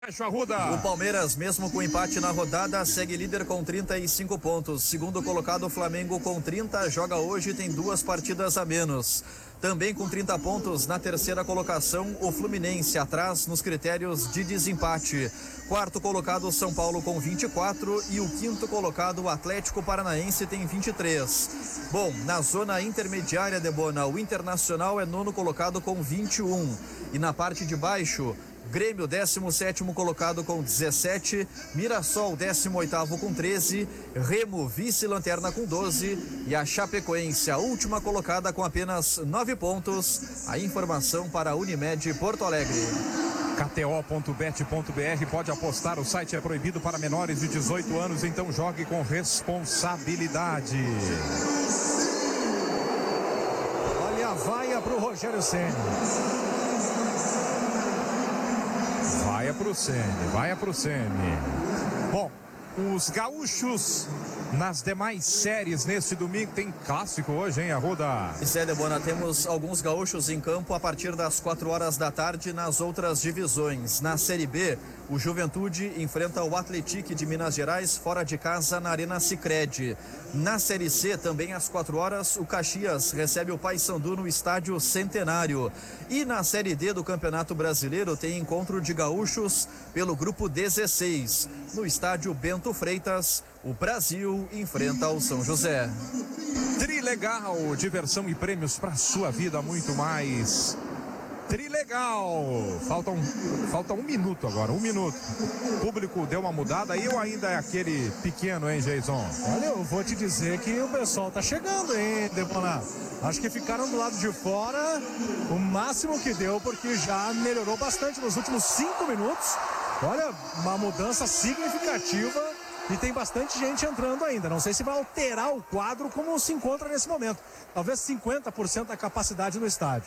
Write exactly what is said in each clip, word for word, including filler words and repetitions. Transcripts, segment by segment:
O Palmeiras, mesmo com empate na rodada, segue líder com trinta e cinco pontos. Segundo colocado, o Flamengo com trinta, joga hoje e tem duas partidas a menos. Também com trinta pontos na terceira colocação, o Fluminense, atrás nos critérios de desempate. Quarto colocado, o São Paulo com vinte e quatro e o quinto colocado, o Atlético Paranaense, tem vinte e três. Bom, na zona intermediária, Debona, o Internacional é nono colocado com vinte e um. E na parte de baixo, Grêmio, décimo sétimo colocado com dezessete, Mirassol, décimo oitavo com treze, Remo, vice-lanterna com doze e a Chapecoense, a última colocada com apenas nove pontos. A informação para a Unimed Porto Alegre. K T O ponto bet ponto B R, pode apostar, o site é proibido para menores de dezoito anos, então jogue com responsabilidade. Olha a vaia para o Rogério Ceni. Vai pro Ceni, vai pro Ceni. Bom, os gaúchos nas demais séries neste domingo, tem clássico hoje, hein, Arruda? Isso é, Debona, temos alguns gaúchos em campo a partir das quatro horas da tarde nas outras divisões. Na Série B, o Juventude enfrenta o Atlético de Minas Gerais fora de casa na Arena Sicredi. Na Série C, também às quatro horas, o Caxias recebe o Paysandu no Estádio Centenário. E na Série D do Campeonato Brasileiro tem encontro de gaúchos pelo grupo dezesseis. No Estádio Bento Freitas, o Brasil enfrenta o São José. Trilegal, diversão e prêmios para sua vida, muito mais. Trilegal, falta um, falta um minuto agora, um minuto. O público deu uma mudada aí ou ainda é aquele pequeno, hein, Jason? Olha, eu vou te dizer que o pessoal tá chegando, hein, Debona? Acho que ficaram do lado de fora o máximo que deu, porque já melhorou bastante nos últimos cinco minutos. Olha, uma mudança significativa e tem bastante gente entrando ainda. Não sei se vai alterar o quadro como se encontra nesse momento. Talvez cinquenta por cento da capacidade no estádio.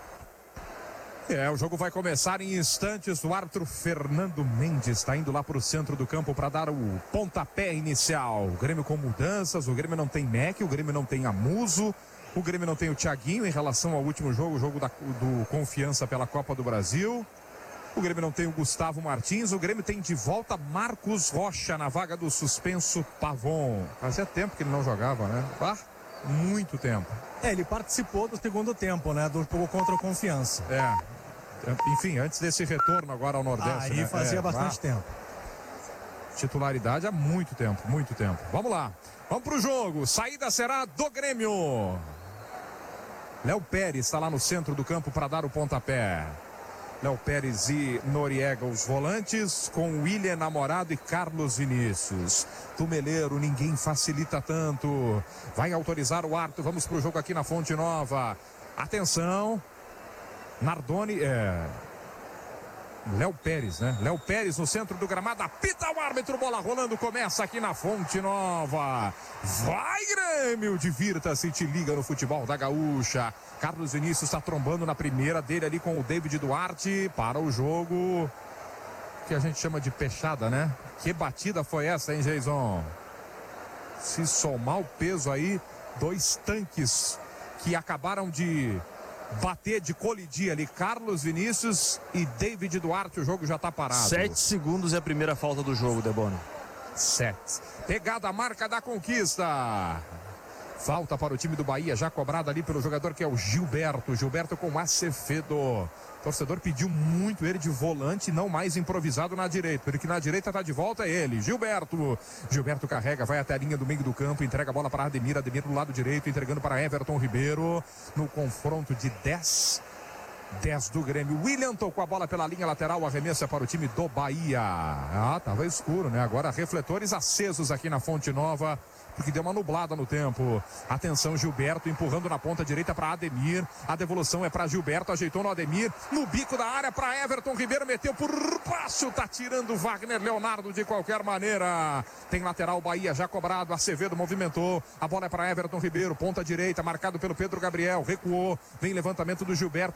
É, o jogo vai começar em instantes. O árbitro Fernando Mendes está indo lá para o centro do campo para dar o pontapé inicial. O Grêmio com mudanças, o Grêmio não tem Mac, o Grêmio não tem Amuso, o Grêmio não tem o Thiaguinho em relação ao último jogo, o jogo da, do Confiança pela Copa do Brasil. O Grêmio não tem o Gustavo Martins, o Grêmio tem de volta Marcos Rocha na vaga do suspenso Pavon. Fazia tempo que ele não jogava, né? Ah, muito tempo. É, ele participou do segundo tempo, né? Do jogo contra o Confiança. É. Enfim, antes desse retorno agora ao Nordeste. Aí né? fazia é, bastante ah, tempo. Titularidade há muito tempo, muito tempo. Vamos lá, vamos pro jogo. Saída será do Grêmio. Léo Pérez está lá no centro do campo para dar o pontapé. Léo Pérez e Noriega os volantes, com William Namorado e Carlos Vinícius. Tumeleiro, ninguém facilita tanto. Vai autorizar o árbitro, vamos pro jogo aqui na Fonte Nova. Atenção. Nardoni, é... Léo Pérez, né? Léo Pérez no centro do gramado, apita o árbitro, bola rolando, começa aqui na Fonte Nova. Vai, Grêmio, divirta-se, te liga no futebol da Gaúcha. Carlos Vinícius está trombando na primeira dele ali com o David Duarte para o jogo que a gente chama de peixada, né? Que batida foi essa, hein, Jason? Se somar o peso aí, dois tanques que acabaram de bater, de colidir ali, Carlos Vinícius e David Duarte, o jogo já tá parado. Sete segundos é a primeira falta do jogo, Debona. Sete. Pegada a marca da conquista. Falta para o time do Bahia, já cobrada ali pelo jogador que é o Gilberto. Gilberto com Acevedo. O torcedor pediu muito ele de volante, não mais improvisado na direita. Porque na direita está de volta ele, Gilberto. Gilberto carrega, vai até a linha do meio do campo, entrega a bola para Ademir. Ademir do lado direito, entregando para Everton Ribeiro. No confronto de dez. dez do Grêmio. William tocou a bola pela linha lateral, arremessa para o time do Bahia. Ah, tava escuro, né? Agora refletores acesos aqui na Fonte Nova, porque deu uma nublada no tempo. Atenção, Gilberto empurrando na ponta direita para Ademir. A devolução é para Gilberto, ajeitou no Ademir, no bico da área para Everton Ribeiro, meteu por baixo, tá tirando Wagner Leonardo de qualquer maneira. Tem lateral, Bahia já cobrado, Acevedo movimentou, a bola é para Everton Ribeiro, ponta direita, marcado pelo Pedro Gabriel, recuou, vem levantamento do Gilberto, bate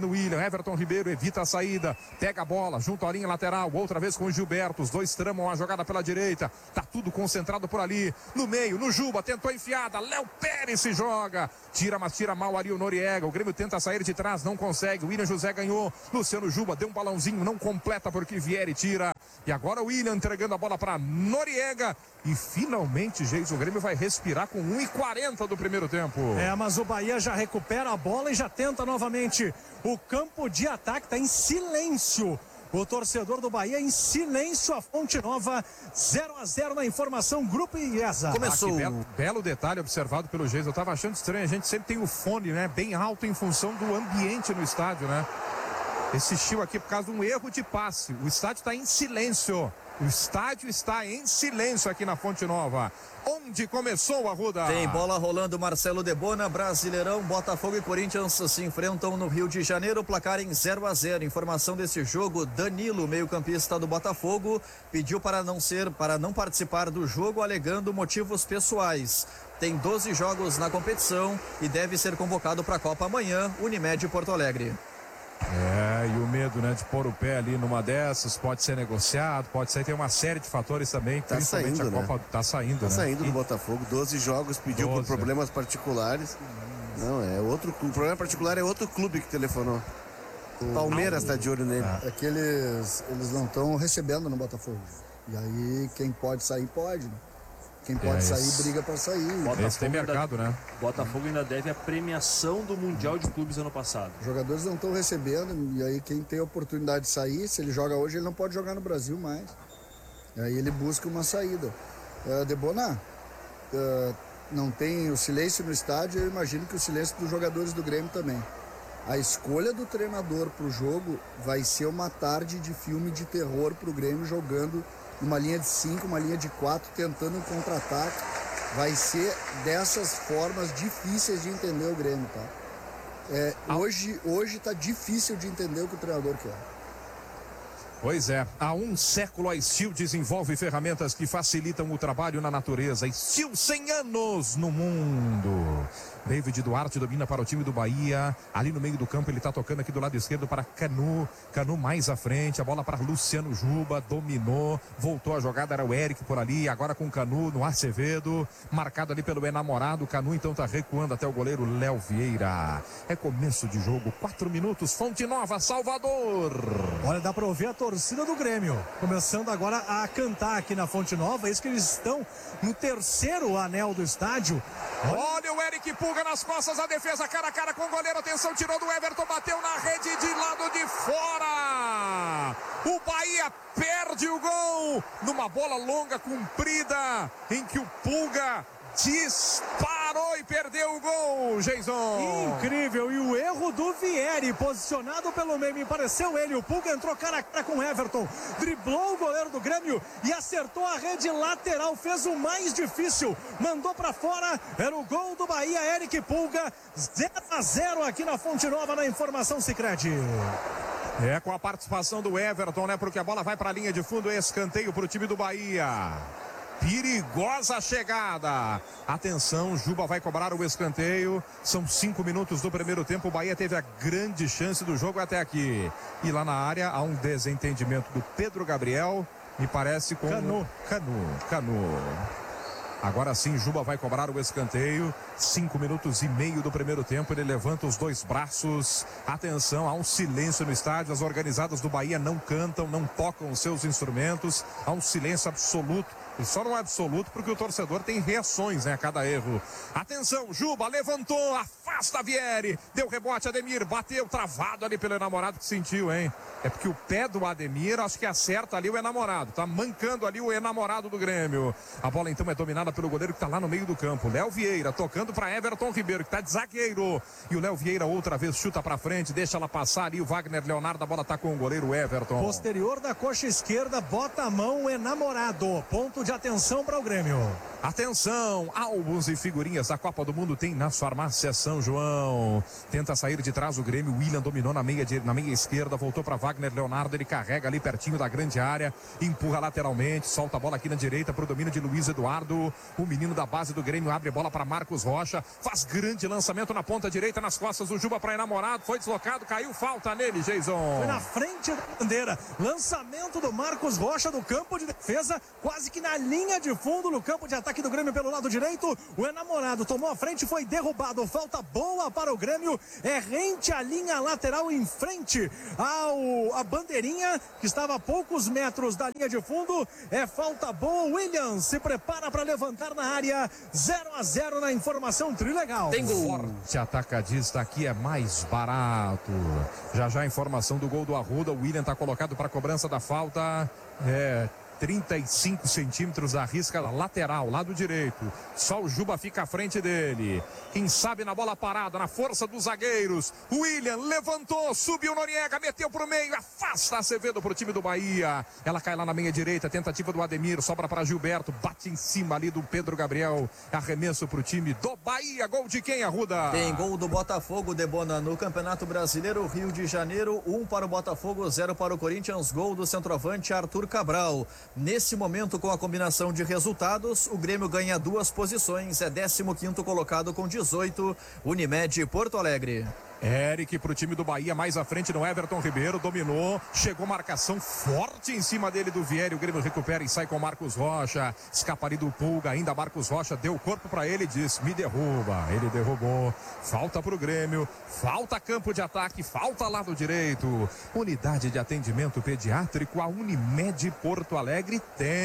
no William. Everton Ribeiro evita a saída, pega a bola, junto à linha lateral, outra vez com o Gilberto. Os dois tramam a jogada pela direita. Tá tudo concentrado por ali. No meio, no Juba, tentou enfiada. Léo Pérez se joga. Tira, mas tira mal ali o Noriega. O Grêmio tenta sair de trás, não consegue. O William José ganhou. Luciano Juba deu um balãozinho, não completa porque Vieri tira. E agora o William entregando a bola para Noriega. E finalmente, Geison, o Grêmio vai respirar com um e quarenta do primeiro tempo. É, mas o Bahia já recupera a bola e já tenta novamente. O campo de ataque está em silêncio. O torcedor do Bahia em silêncio, a Fonte Nova, zero a zero na informação, Grupo IESA. Começou. Ah, belo, belo detalhe observado pelo Geison. Eu estava achando estranho, a gente sempre tem o fone, né, bem alto em função do ambiente no estádio, né? Esse chiu aqui por causa de um erro de passe. O estádio está em silêncio. O estádio está em silêncio aqui na Fonte Nova. Onde começou a Ruda? Tem bola rolando, Marcelo Debona, Brasileirão, Botafogo e Corinthians se enfrentam no Rio de Janeiro, placar em zero a zero. Informação desse jogo, Danilo, meio-campista do Botafogo, pediu para não ser, para não participar do jogo, alegando motivos pessoais. Tem doze jogos na competição e deve ser convocado para a Copa amanhã, Unimed Porto Alegre. É, e o medo, né, de pôr o pé ali numa dessas, pode ser negociado, pode ser, tem uma série de fatores também, tá principalmente saindo, a Copa, né? tá saindo, tá né? saindo do E... Botafogo, doze jogos, pediu doze. Por problemas particulares. Não, é outro, o problema particular é outro clube que telefonou. O Palmeiras está de olho nele. É que eles, eles não estão recebendo no Botafogo. E aí quem pode sair, pode, né? Quem pode é sair, briga para sair. Esse tem mercado, ainda, né? Botafogo ainda deve a premiação do Mundial de Clubes ano passado. Os jogadores não estão recebendo, e aí quem tem a oportunidade de sair, se ele joga hoje, ele não pode jogar no Brasil mais. E aí ele busca uma saída. Uh, Debona, uh, não tem o silêncio no estádio, eu imagino que o silêncio dos jogadores do Grêmio também. A escolha do treinador para o jogo vai ser uma tarde de filme de terror para o Grêmio jogando uma linha de cinco, uma linha de quatro, tentando um contra-ataque. Vai ser dessas formas difíceis de entender o Grêmio, tá? É, hoje, hoje tá difícil de entender o que o treinador quer. Pois é, há um século a Steel desenvolve ferramentas que facilitam o trabalho na natureza. Steel, cem anos no mundo. David Duarte domina para o time do Bahia. Ali no meio do campo ele está tocando aqui do lado esquerdo para Canu. Canu mais à frente. A bola para Luciano Juba. Dominou. Voltou a jogada. Era o Eric por ali. Agora com Canu no Acevedo. Marcado ali pelo enamorado. Canu então está recuando até o goleiro Léo Vieira. É começo de jogo. Quatro minutos. Fonte Nova, Salvador. Olha, dá para ouvir a torcida do Grêmio. Começando agora a cantar aqui na Fonte Nova. É isso que eles estão no terceiro anel do estádio. Olha, Olha o Eric Pulga nas costas, a defesa cara a cara com o goleiro, atenção, tirou do Everton, bateu na rede de lado de fora. O Bahia perde o gol numa bola longa, comprida, em que o Pulga disparou e perdeu o gol, Geison. Incrível, e o erro do Vieri, posicionado pelo meio, me pareceu ele, o Pulga entrou cara a cara com o Everton, driblou o goleiro do Grêmio e acertou a rede lateral, fez o mais difícil, mandou pra fora, era o gol do Bahia, Eric Pulga, zero a zero aqui na Fonte Nova, na informação Sicredi. É, com a participação do Everton, né, porque a bola vai pra linha de fundo, escanteio pro time do Bahia. Perigosa chegada. Atenção, Juba vai cobrar o escanteio. São cinco minutos do primeiro tempo. O Bahia teve a grande chance do jogo até aqui. E lá na área há um desentendimento do Pedro Gabriel. Me parece com Canu. Canu. Canu. Agora sim, Juba vai cobrar o escanteio. Cinco minutos e meio do primeiro tempo. Ele levanta os dois braços. Atenção, há um silêncio no estádio. As organizadas do Bahia não cantam, não tocam os seus instrumentos. Há um silêncio absoluto. E só não é absoluto porque o torcedor tem reações, né, a cada erro. Atenção, Juba levantou, afasta Vieri, deu rebote, Ademir, bateu, travado ali pelo enamorado que sentiu, hein? É porque o pé do Ademir, acho que acerta ali o enamorado, tá mancando ali o enamorado do Grêmio. A bola então é dominada pelo goleiro que tá lá no meio do campo, Léo Vieira, tocando para Everton Ribeiro, que tá de zagueiro. E o Léo Vieira outra vez chuta para frente, deixa ela passar ali, o Wagner Leonardo, a bola tá com o goleiro Everton. Posterior da coxa esquerda, bota a mão o enamorado, ponto de atenção para o Grêmio. Atenção, álbuns e figurinhas da Copa do Mundo tem nas farmácias São João. Tenta sair de trás o Grêmio, William dominou na meia, na meia esquerda, voltou para Wagner Leonardo, ele carrega ali pertinho da grande área, empurra lateralmente, solta a bola aqui na direita para o domínio de Luiz Eduardo, o menino da base do Grêmio abre bola para Marcos Rocha, faz grande lançamento na ponta direita, nas costas do Juba para enamorado, foi deslocado, caiu, falta nele, Jason. Foi na frente da bandeira, lançamento do Marcos Rocha do campo de defesa, quase que na linha de fundo no campo de ataque do Grêmio pelo lado direito, o enamorado tomou a frente, foi derrubado, falta boa para o Grêmio, é rente à linha lateral em frente ao a bandeirinha que estava a poucos metros da linha de fundo, é falta boa, Williams se prepara para levantar na área, zero a zero na informação trilegal. Tem gol. Forte atacadista aqui é mais barato. Já já a informação do gol do Arruda, o William está colocado para a cobrança da falta, é trinta e cinco centímetros da risca lateral, lado direito. Só o Juba fica à frente dele. Quem sabe na bola parada, na força dos zagueiros. William levantou, subiu Noriega, meteu pro meio, afasta Acevedo pro time do Bahia. Ela cai lá na meia direita, tentativa do Ademir, sobra para Gilberto, bate em cima ali do Pedro Gabriel. Arremesso pro time do Bahia. Gol de quem, Arruda? Tem gol do Botafogo, Debona, no Campeonato Brasileiro, Rio de Janeiro, um para o Botafogo, zero para o Corinthians. Gol do centroavante Arthur Cabral. Nesse momento, com a combinação de resultados, o Grêmio ganha duas posições, é décimo quinto colocado com dezoito, Unimed Porto Alegre. Eric pro time do Bahia, mais à frente no Everton Ribeiro, dominou, chegou marcação forte em cima dele do Vieri, o Grêmio recupera e sai com Marcos Rocha, escapa ali do Pulga, ainda Marcos Rocha deu o corpo para ele e disse, me derruba, ele derrubou, falta pro Grêmio, falta campo de ataque, falta lado direito, unidade de atendimento pediátrico, a Unimed Porto Alegre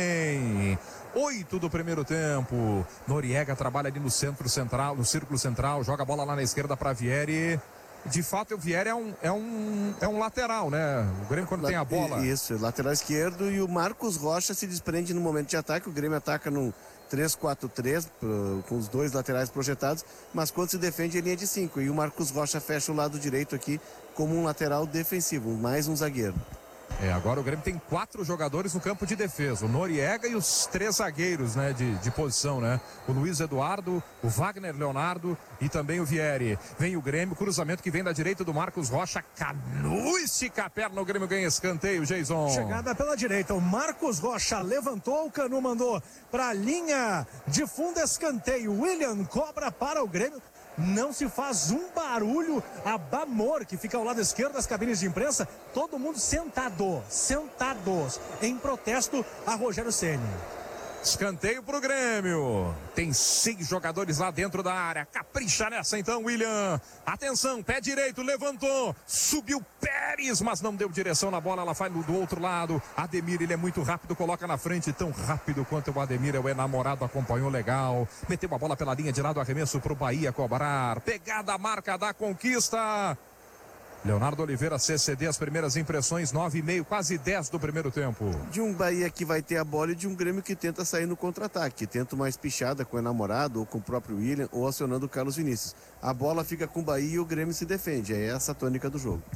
tem. Oito do primeiro tempo, Noriega trabalha ali no centro central, no círculo central, joga a bola lá na esquerda para Vieri. De fato, o Vieri é um, é um, é um lateral, né? O Grêmio quando La, tem a bola. Isso, lateral esquerdo, e o Marcos Rocha se desprende no momento de ataque. O Grêmio ataca no três quatro três, com os dois laterais projetados, mas quando se defende, é linha de cinco. E o Marcos Rocha fecha o lado direito aqui como um lateral defensivo, mais um zagueiro. É, agora o Grêmio tem quatro jogadores no campo de defesa, o Noriega e os três zagueiros, né, de, de posição, né? O Luiz Eduardo, o Wagner Leonardo e também o Vieri. Vem o Grêmio, cruzamento que vem da direita do Marcos Rocha, Canu estica a perna, o Grêmio ganha escanteio, Jason. Chegada pela direita, o Marcos Rocha levantou, o Canu mandou para a linha de fundo, escanteio, William cobra para o Grêmio. Não se faz um barulho, a Bamor, que fica ao lado esquerdo das cabines de imprensa, todo mundo sentado, sentados, em protesto a Rogério Ceni. Escanteio pro Grêmio. Tem seis jogadores lá dentro da área. Capricha nessa então, William. Atenção, pé direito, levantou. Subiu Pérez, mas não deu direção na bola. Ela vai do outro lado. Ademir, ele é muito rápido, coloca na frente. Tão rápido quanto o Ademir, é o enamorado, acompanhou legal. Meteu a bola pela linha de lado, arremesso pro Bahia cobrar. Pegada a marca da conquista. Leonardo Oliveira, C C D, as primeiras impressões, nove e meio, quase dez do primeiro tempo. De um Bahia que vai ter a bola e de um Grêmio que tenta sair no contra-ataque, tenta uma espichada com o enamorado ou com o próprio William ou acionando o Carlos Vinícius. A bola fica com o Bahia e o Grêmio se defende, é essa a tônica do jogo.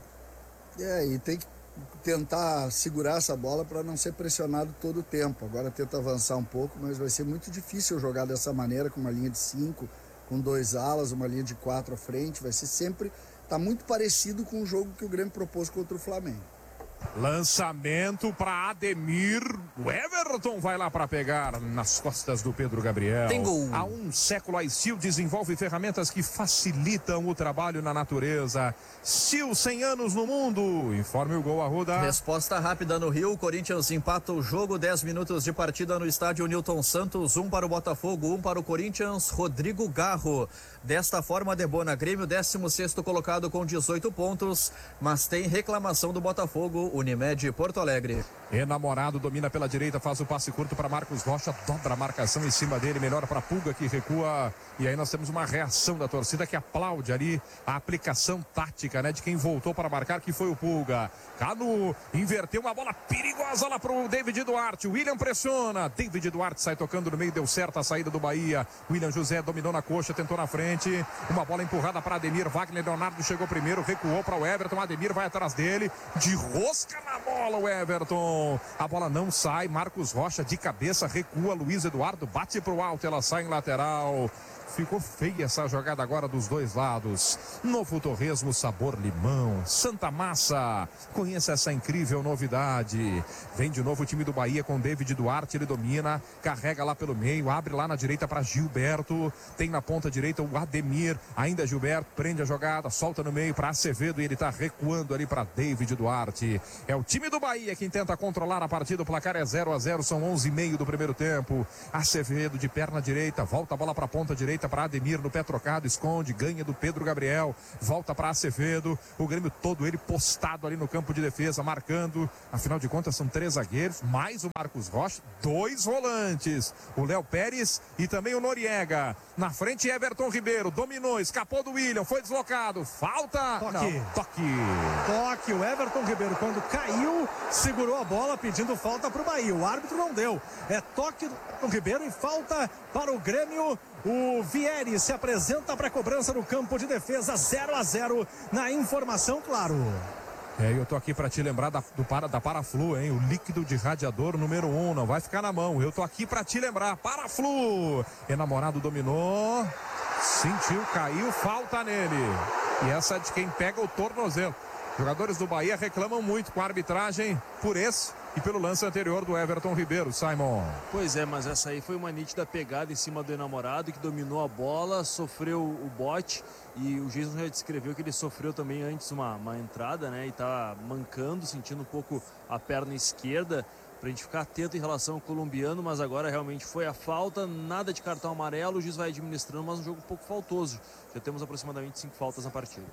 É, e tem que tentar segurar essa bola para não ser pressionado todo o tempo. Agora tenta avançar um pouco, mas vai ser muito difícil jogar dessa maneira, com uma linha de cinco, com dois alas, uma linha de quatro à frente, vai ser sempre... Está muito parecido com o jogo que o Grêmio propôs contra o Flamengo. Lançamento para Ademir. O Everton vai lá para pegar nas costas do Pedro Gabriel. Tem gol. Há um século a Steel desenvolve ferramentas que facilitam o trabalho na natureza. Steel, cem anos no mundo. Informe o gol, Arruda. Resposta rápida no Rio. O Corinthians empata o jogo. dez minutos de partida no estádio Newton Santos. Um para o Botafogo, um para o Corinthians. Rodrigo Garro. Desta forma, Debona, Grêmio, décimo sexto colocado com dezoito pontos. Mas tem reclamação do Botafogo. Unimed Porto Alegre. Enamorado domina pela direita, faz o passe curto para Marcos Rocha, dobra a marcação em cima dele, melhor para Pulga que recua. E aí nós temos uma reação da torcida que aplaude ali a aplicação tática, né, de quem voltou para marcar, que foi o Pulga. Canu inverteu uma bola perigosa lá para o David Duarte. William pressiona, David Duarte sai tocando no meio, deu certo a saída do Bahia. William José dominou na coxa, tentou na frente, uma bola empurrada para Ademir. Wagner Leonardo chegou primeiro, recuou para o Everton. Ademir vai atrás dele, de rosto Busca na bola o Everton. A bola não sai. Marcos Rocha de cabeça recua. Luiz Eduardo bate pro alto. Ela sai em lateral. Ficou feia essa jogada agora dos dois lados. Novo Torresmo, sabor limão. Santa Massa. Conheça essa incrível novidade. Vem de novo o time do Bahia com David Duarte. Ele domina, carrega lá pelo meio, abre lá na direita para Gilberto. Tem na ponta direita o Ademir. Ainda Gilberto prende a jogada, solta no meio para Acevedo e ele está recuando ali para David Duarte. É o time do Bahia quem tenta controlar a partida. O placar é zero a zero, são onze e meio do primeiro tempo. Acevedo de perna direita, volta a bola para a ponta direita para Ademir no pé trocado, esconde, ganha do Pedro Gabriel, volta para Acevedo, o Grêmio todo ele postado ali no campo de defesa, marcando, afinal de contas são três zagueiros, mais o Marcos Rocha, dois volantes, o Léo Pérez e também o Noriega, na frente Everton Ribeiro, dominou, escapou do William, foi deslocado, falta, toque, não, toque, toque, o Everton Ribeiro quando caiu, segurou a bola pedindo falta para o Bahia, o árbitro não deu, é toque do Everton Ribeiro e falta para o Grêmio. O Vieri se apresenta para a cobrança no campo de defesa, zero a zero na informação, claro. É, eu tô aqui para te lembrar da, do para, da Paraflu, hein? O líquido de radiador número um, não vai ficar na mão. Eu tô aqui para te lembrar, Paraflu. Enamorado dominou, sentiu, caiu, falta nele. E essa é de quem pega o tornozelo. Jogadores do Bahia reclamam muito com a arbitragem por esse e pelo lance anterior do Everton Ribeiro, Simon. Pois é, mas essa aí foi uma nítida pegada em cima do enamorado que dominou a bola, sofreu o bote e o Jason já descreveu que ele sofreu também antes uma, uma entrada, né? E tá mancando, sentindo um pouco a perna esquerda. Pra gente ficar atento em relação ao colombiano, mas agora realmente foi a falta, nada de cartão amarelo, o juiz vai administrando, mas um jogo um pouco faltoso. Já temos aproximadamente cinco faltas na partida.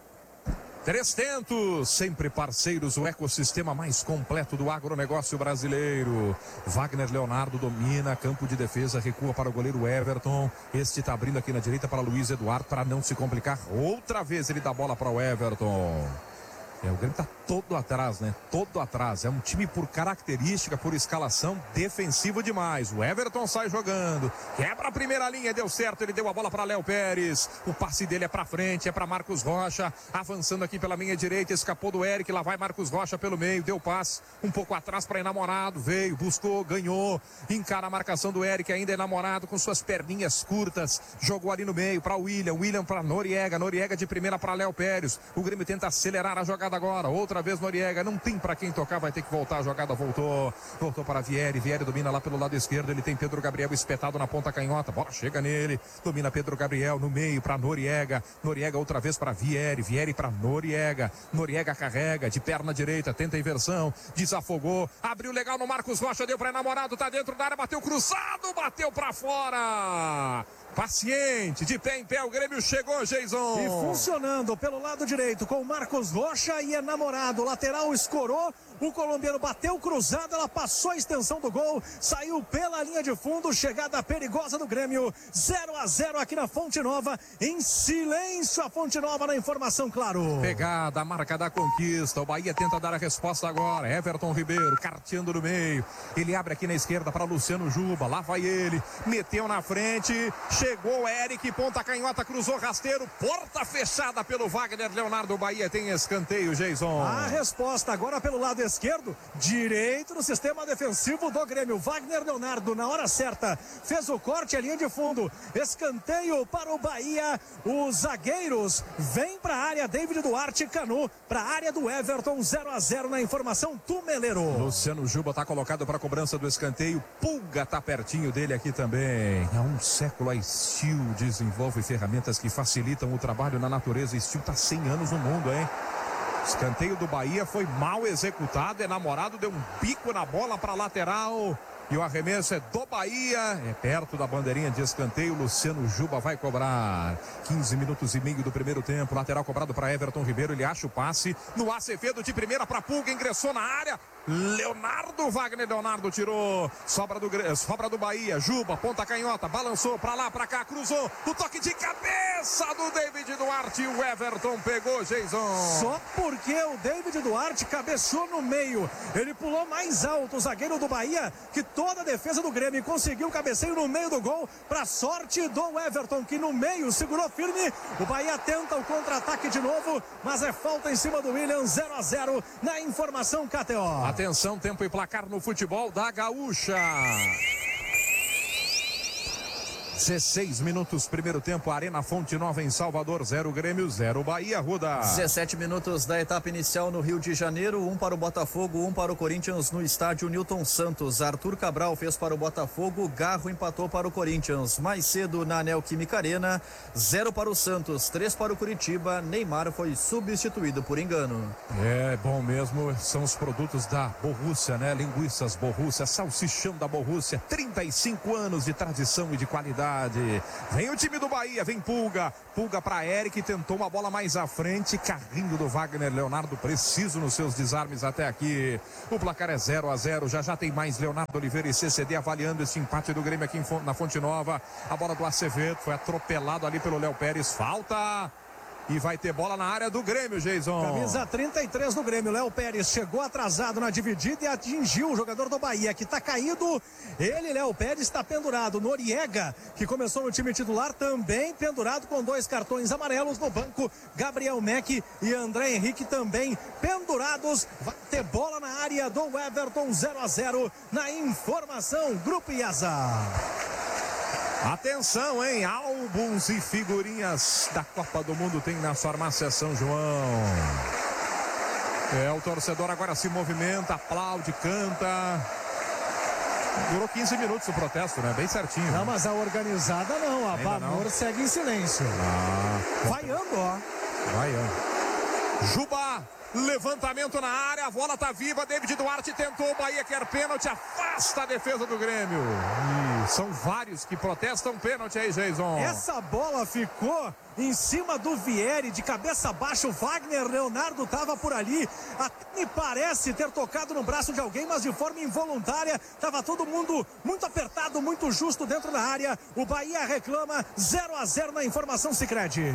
Três tentos, sempre parceiros, o ecossistema mais completo do agronegócio brasileiro. Wagner Leonardo domina, campo de defesa, recua para o goleiro Everton. Este está abrindo aqui na direita para Luiz Eduardo, para não se complicar. Outra vez ele dá bola para o Everton. É, o Grêmio está todo atrás, né? Todo atrás. É um time por característica, por escalação, defensivo demais. O Everton sai jogando. Quebra a primeira linha, deu certo. Ele deu a bola para Léo Pérez. O passe dele é para frente, é para Marcos Rocha. Avançando aqui pela linha direita, escapou do Eric. Lá vai Marcos Rocha pelo meio, deu passe. Um pouco atrás para Enamorado. Veio, buscou, ganhou. Encara a marcação do Eric, ainda Enamorado com suas perninhas curtas. Jogou ali no meio para William. William para Noriega. Noriega de primeira para Léo Pérez. O Grêmio tenta acelerar a jogada agora, outra vez Noriega, não tem para quem tocar, vai ter que voltar, a jogada voltou, voltou para Vieri, Vieri domina lá pelo lado esquerdo, ele tem Pedro Gabriel espetado na ponta canhota, bola chega nele, domina Pedro Gabriel no meio para Noriega, Noriega outra vez para Vieri, Vieri para Noriega, Noriega carrega, de perna direita, tenta a inversão, desafogou, abriu legal no Marcos Rocha, deu para Enamorado, tá dentro da área, bateu cruzado, bateu para fora. Paciente, de pé em pé, o Grêmio chegou, Jason. E funcionando pelo lado direito com o Marcos Rocha e Enamorado. Lateral escorou, o colombiano bateu cruzado, ela passou a extensão do gol, saiu pela linha de fundo, chegada perigosa do Grêmio. zero a zero aqui na Fonte Nova, em silêncio a Fonte Nova na informação, claro. Pegada, marca da conquista, o Bahia tenta dar a resposta agora. Everton Ribeiro, carteando no meio. Ele abre aqui na esquerda para Luciano Juba, lá vai ele, meteu na frente, chegou o Eric, ponta canhota, cruzou rasteiro, porta fechada pelo Wagner Leonardo. O Bahia tem escanteio, Jason. A resposta agora pelo lado esquerdo, direito no sistema defensivo do Grêmio. Wagner Leonardo na hora certa fez o corte, a linha de fundo, escanteio para o Bahia. Os zagueiros vêm para a área, David Duarte, Canu para a área do Everton. Zero a zero na informação, Tumeleiro. Luciano Juba está colocado para a cobrança do escanteio, Pulga está pertinho dele aqui também. Há um século a Steel desenvolve ferramentas que facilitam o trabalho na natureza. Steel está cem anos no mundo, hein? Escanteio do Bahia foi mal executado, Enamorado deu um bico na bola para lateral e o arremesso é do Bahia, é perto da bandeirinha de escanteio. Luciano Juba vai cobrar. Quinze minutos e meio do primeiro tempo, lateral cobrado para Everton Ribeiro, ele acha o passe no Acevedo de primeira para Pulga, ingressou na área, Leonardo, Wagner Leonardo tirou, sobra do, sobra do Bahia, Juba, ponta canhota, balançou pra lá, pra cá, cruzou, o toque de cabeça do David Duarte, e o Everton pegou, Jason. Só porque o David Duarte cabeceou no meio, ele pulou mais alto, o zagueiro do Bahia, que toda a defesa do Grêmio conseguiu um cabeceio no meio do gol, pra sorte do Everton, que no meio segurou firme. O Bahia tenta o contra-ataque de novo, mas é falta em cima do William. Zero a zero na informação K T O. Atenção, tempo e placar no futebol da Gaúcha. dezesseis minutos, primeiro tempo, Arena Fonte Nova em Salvador, zero Grêmio, zero Bahia, Ruda. dezessete minutos da etapa inicial no Rio de Janeiro, um para o Botafogo, um para o Corinthians no estádio Newton Santos. Arthur Cabral fez para o Botafogo, Garro empatou para o Corinthians. Mais cedo na Neoquímica Arena, zero para o Santos, três para o Curitiba. Neymar foi substituído por engano. É bom mesmo, são os produtos da Borrússia, né? Linguiças Borrússia, salsichão da Borrússia, trinta e cinco anos de tradição e de qualidade. Vem o time do Bahia, vem Pulga, Pulga para Eric, tentou uma bola mais à frente, carrinho do Wagner Leonardo, preciso nos seus desarmes até aqui. O placar é zero a zero, já já tem mais Leonardo Oliveira e C C D avaliando esse empate do Grêmio aqui na Fonte Nova. A bola do Acevedo foi atropelado ali pelo Léo Pérez, falta. E vai ter bola na área do Grêmio, Jason. Camisa trinta e três do Grêmio, Léo Pérez chegou atrasado na dividida e atingiu o jogador do Bahia, que está caído. Ele, Léo Pérez, está pendurado. Noriega, que começou no time titular, também pendurado com dois cartões amarelos no banco. Gabriel Meck e André Henrique também pendurados. Vai ter bola na área do Everton, zero a zero na informação Grupo IASA. Atenção, hein? Álbuns e figurinhas da Copa do Mundo tem na farmácia São João. É, o torcedor agora se movimenta, aplaude, canta. Durou quinze minutos o protesto, né? Bem certinho. Não, mas a organizada não. A Banor segue em silêncio. Ah, vaiando, ó. Vaiando. Juba. Levantamento na área, a bola tá viva, David Duarte tentou, o Bahia quer pênalti, afasta a defesa do Grêmio. E são vários que protestam pênalti aí, Jason. Essa bola ficou em cima do Vieri, de cabeça baixa, o Wagner Leonardo tava por ali, até me parece ter tocado no braço de alguém, mas de forma involuntária, tava todo mundo muito apertado, muito justo dentro da área. O Bahia reclama, zero a zero na informação Sicredi.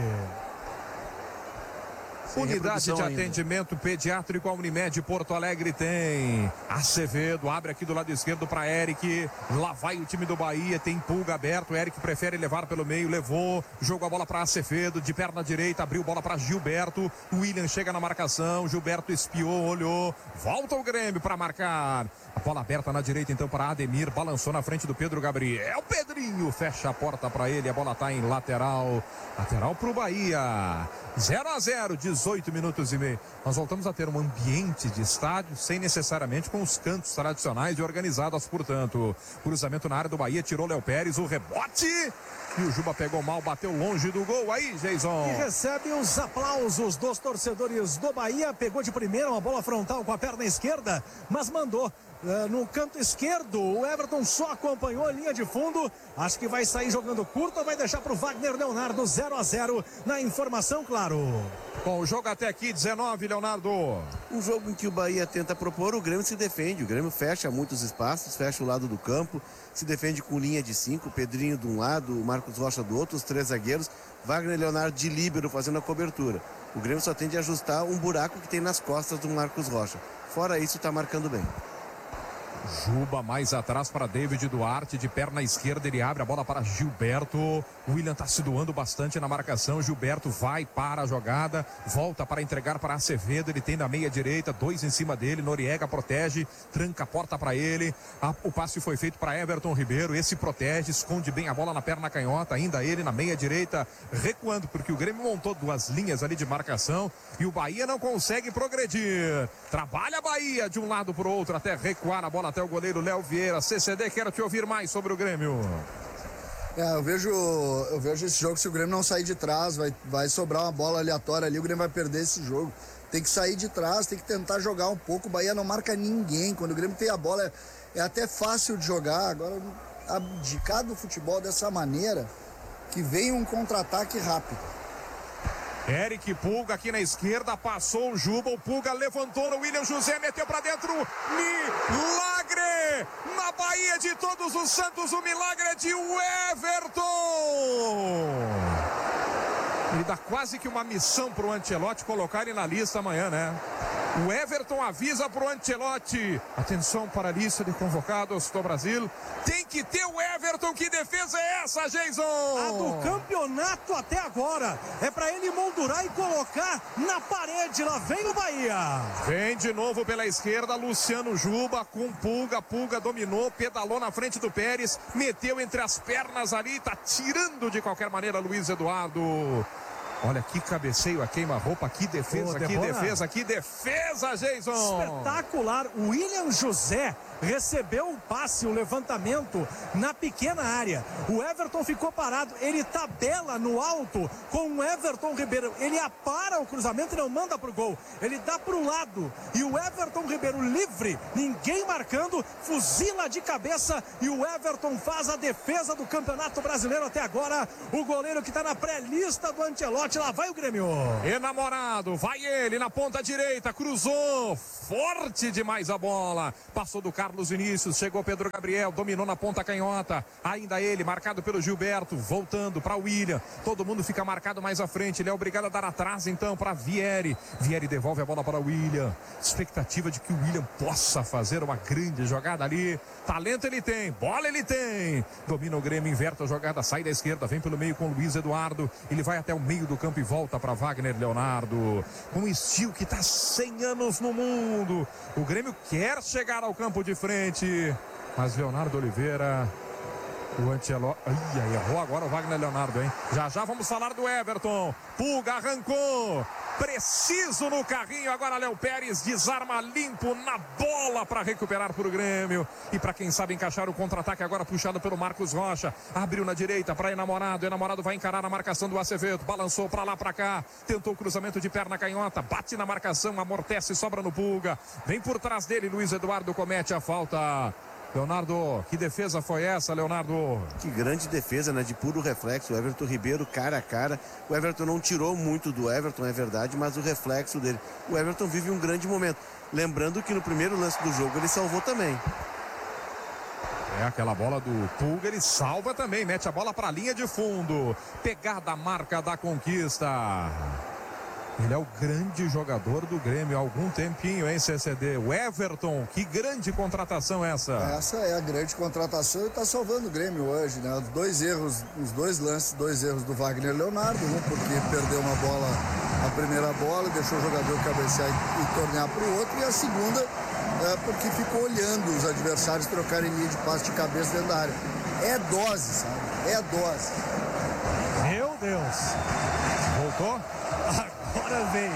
Sem Unidade de atendimento ainda. Pediátrico a Unimed Porto Alegre tem Acevedo, abre aqui do lado esquerdo para Eric, lá vai o time do Bahia, tem Pulga aberto, Eric prefere levar pelo meio, levou, jogou a bola para Acevedo, de perna direita, abriu bola para Gilberto, William chega na marcação, Gilberto espiou, olhou, volta o Grêmio para marcar, a bola aberta na direita então para Ademir, balançou na frente do Pedro Gabriel, Pedrinho fecha a porta para ele, a bola tá em lateral, lateral pro Bahia. zero a zero, dezoito minutos e meio. Nós voltamos a ter um ambiente de estádio sem necessariamente com os cantos tradicionais e organizados, portanto. Cruzamento na área do Bahia, tirou Léo Pérez, o rebote. E o Juba pegou mal, bateu longe do gol. Aí, Jason. E recebe os aplausos dos torcedores do Bahia. Pegou de primeira uma bola frontal com a perna esquerda, mas mandou. Uh, no canto esquerdo, o Everton só acompanhou a linha de fundo. Acho que vai sair jogando curto ou vai deixar para o Wagner Leonardo. Zero a zero na informação, claro. Bom, o jogo até aqui, dezenove, Leonardo. Um jogo em que o Bahia tenta propor, o Grêmio se defende. O Grêmio fecha muitos espaços, fecha o lado do campo, se defende com linha de cinco, Pedrinho de um lado, o Marcos Rocha do outro, os três zagueiros, Wagner Leonardo de líbero fazendo a cobertura. O Grêmio só tende a ajustar um buraco que tem nas costas do Marcos Rocha. Fora isso, está marcando bem. Juba mais atrás para David Duarte, de perna esquerda ele abre a bola para Gilberto. O William está se doando bastante na marcação. Gilberto vai para a jogada, volta para entregar para Acevedo, ele tem na meia direita, dois em cima dele, Noriega protege, tranca a porta para ele. A, o passe foi feito para Everton Ribeiro, esse protege, esconde bem a bola na perna canhota, ainda ele na meia direita, recuando, porque o Grêmio montou duas linhas ali de marcação e o Bahia não consegue progredir. Trabalha a Bahia de um lado para o outro até recuar a bola até o goleiro Léo Vieira. C C D, quero te ouvir mais sobre o Grêmio. É, eu vejo, eu vejo esse jogo, se o Grêmio não sair de trás, vai, vai sobrar uma bola aleatória ali, o Grêmio vai perder esse jogo. Tem que sair de trás, tem que tentar jogar um pouco. O Bahia não marca ninguém. Quando o Grêmio tem a bola, é, é até fácil de jogar. Agora, abdicar do futebol dessa maneira, que vem um contra-ataque rápido. Eric Pulga aqui na esquerda, passou o Juba, o Pulga levantou no William José, meteu pra dentro, milagre! Na Bahia de Todos os Santos, o milagre é de Everton! Ele dá quase que uma missão pro Ancelotti colocar ele na lista amanhã, né? O Everton avisa pro Ancelotti, atenção para a lista de convocados do Brasil, tem que ter o Everton. Que defesa é essa, Jason? A do campeonato até agora, é para ele moldurar e colocar na parede. Lá vem o Bahia. Vem de novo pela esquerda, Luciano Juba com Pulga, Pulga dominou, pedalou na frente do Pérez, meteu entre as pernas ali, tá tirando de qualquer maneira Luiz Eduardo. Olha que cabeceio, a queima-roupa, que defesa, Ô, que defesa, que defesa, Jason! Espetacular, o William José recebeu o passe, o levantamento na pequena área. O Everton ficou parado, ele tabela no alto com o Everton Ribeiro. Ele apara o cruzamento e não manda pro gol. Ele dá pro lado e o Everton Ribeiro livre, ninguém marcando, fuzila de cabeça e o Everton faz a defesa do Campeonato Brasileiro até agora. O goleiro que tá na pré-lista do Ancelotti, lá vai o Grêmio. Enamorado, vai ele na ponta direita, cruzou, forte demais a bola, passou do Carlos Vinícius, chegou Pedro Gabriel, dominou na ponta canhota, ainda ele, marcado pelo Gilberto, voltando para o William, todo mundo fica marcado mais à frente, ele é obrigado a dar atrás então para Vieri, Vieri devolve a bola para o William, expectativa de que o William possa fazer uma grande jogada ali, talento ele tem, bola ele tem, domina o Grêmio, inverte a jogada, sai da esquerda, vem pelo meio com o Luiz Eduardo, ele vai até o meio do campo e volta para Wagner Leonardo, com um estilo que está cem anos no mundo. O Grêmio quer chegar ao campo de frente, mas Leonardo Oliveira, o Ancelotti, ai, ai, errou agora o Wagner Leonardo, hein? Já já vamos falar do Everton. Pulga arrancou, preciso no carrinho, agora Léo Pérez desarma limpo na bola para recuperar para o Grêmio e para quem sabe encaixar o contra-ataque agora puxado pelo Marcos Rocha, abriu na direita para Enamorado, Enamorado vai encarar a marcação do Acevedo, balançou para lá para cá, tentou o cruzamento de perna canhota, bate na marcação, amortece, sobra no Pulga, vem por trás dele, Luiz Eduardo comete a falta. Leonardo, que defesa foi essa, Leonardo? Que grande defesa, né? De puro reflexo. O Everton Ribeiro cara a cara. O Everton não tirou muito do Everton, é verdade, mas o reflexo dele. O Everton vive um grande momento. Lembrando que no primeiro lance do jogo ele salvou também. É, aquela bola do Pulga, ele salva também, mete a bola para a linha de fundo. Pegada, marca da conquista. Ele é o grande jogador do Grêmio há algum tempinho, hein, C C D? O Everton, que grande contratação essa. Essa é a grande contratação e está salvando o Grêmio hoje, né? Os dois erros, os dois lances, dois erros do Wagner Leonardo, um porque perdeu uma bola, a primeira bola, deixou o jogador cabecear e, e tornear para o outro, e a segunda é porque ficou olhando os adversários trocarem linha de passe de cabeça dentro da área. É dose, sabe? É dose. Meu Deus. Voltou? Agora veio.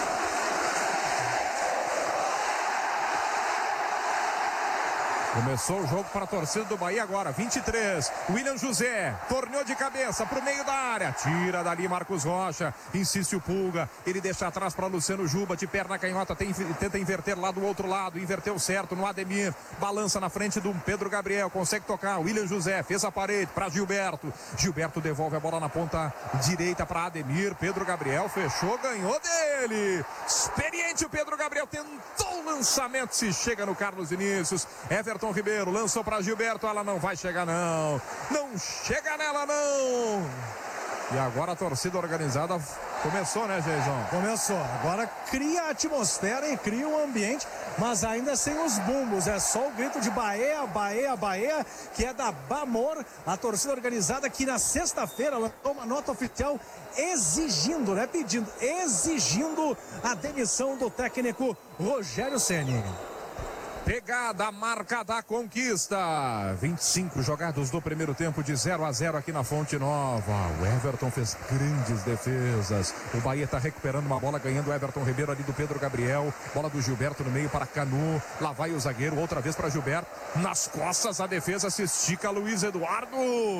Começou o jogo para a torcida do Bahia agora, vinte e três, William José, torneou de cabeça para o meio da área, tira dali Marcos Rocha, insiste o Pulga, ele deixa atrás para Luciano Juba, de perna canhota, tem, tenta inverter lá do outro lado, inverteu certo no Ademir, balança na frente do Pedro Gabriel, consegue tocar, William José fez a parede para Gilberto, Gilberto devolve a bola na ponta direita para Ademir, Pedro Gabriel fechou, ganhou dele, experiente o Pedro Gabriel, tentou o lançamento, se chega no Carlos Vinícius, Everton Ribeiro lançou para Gilberto, ela não vai chegar não, não chega nela não. E agora a torcida organizada começou, né, Jason? Começou, agora cria a atmosfera e cria um ambiente, mas ainda sem os bumbos, é só o grito de Bahia, Bahia, Bahia, que é da Bamor, a torcida organizada que na sexta-feira lançou uma nota oficial exigindo, né, pedindo, exigindo a demissão do técnico Rogério Ceni. Pegada, marca da conquista. vinte e cinco jogados do primeiro tempo, de zero a zero aqui na Fonte Nova. O Everton fez grandes defesas. O Bahia está recuperando uma bola, ganhando o Everton Ribeiro ali do Pedro Gabriel. Bola do Gilberto no meio para Canu. Lá vai o zagueiro, outra vez para Gilberto. Nas costas a defesa se estica, Luiz Eduardo.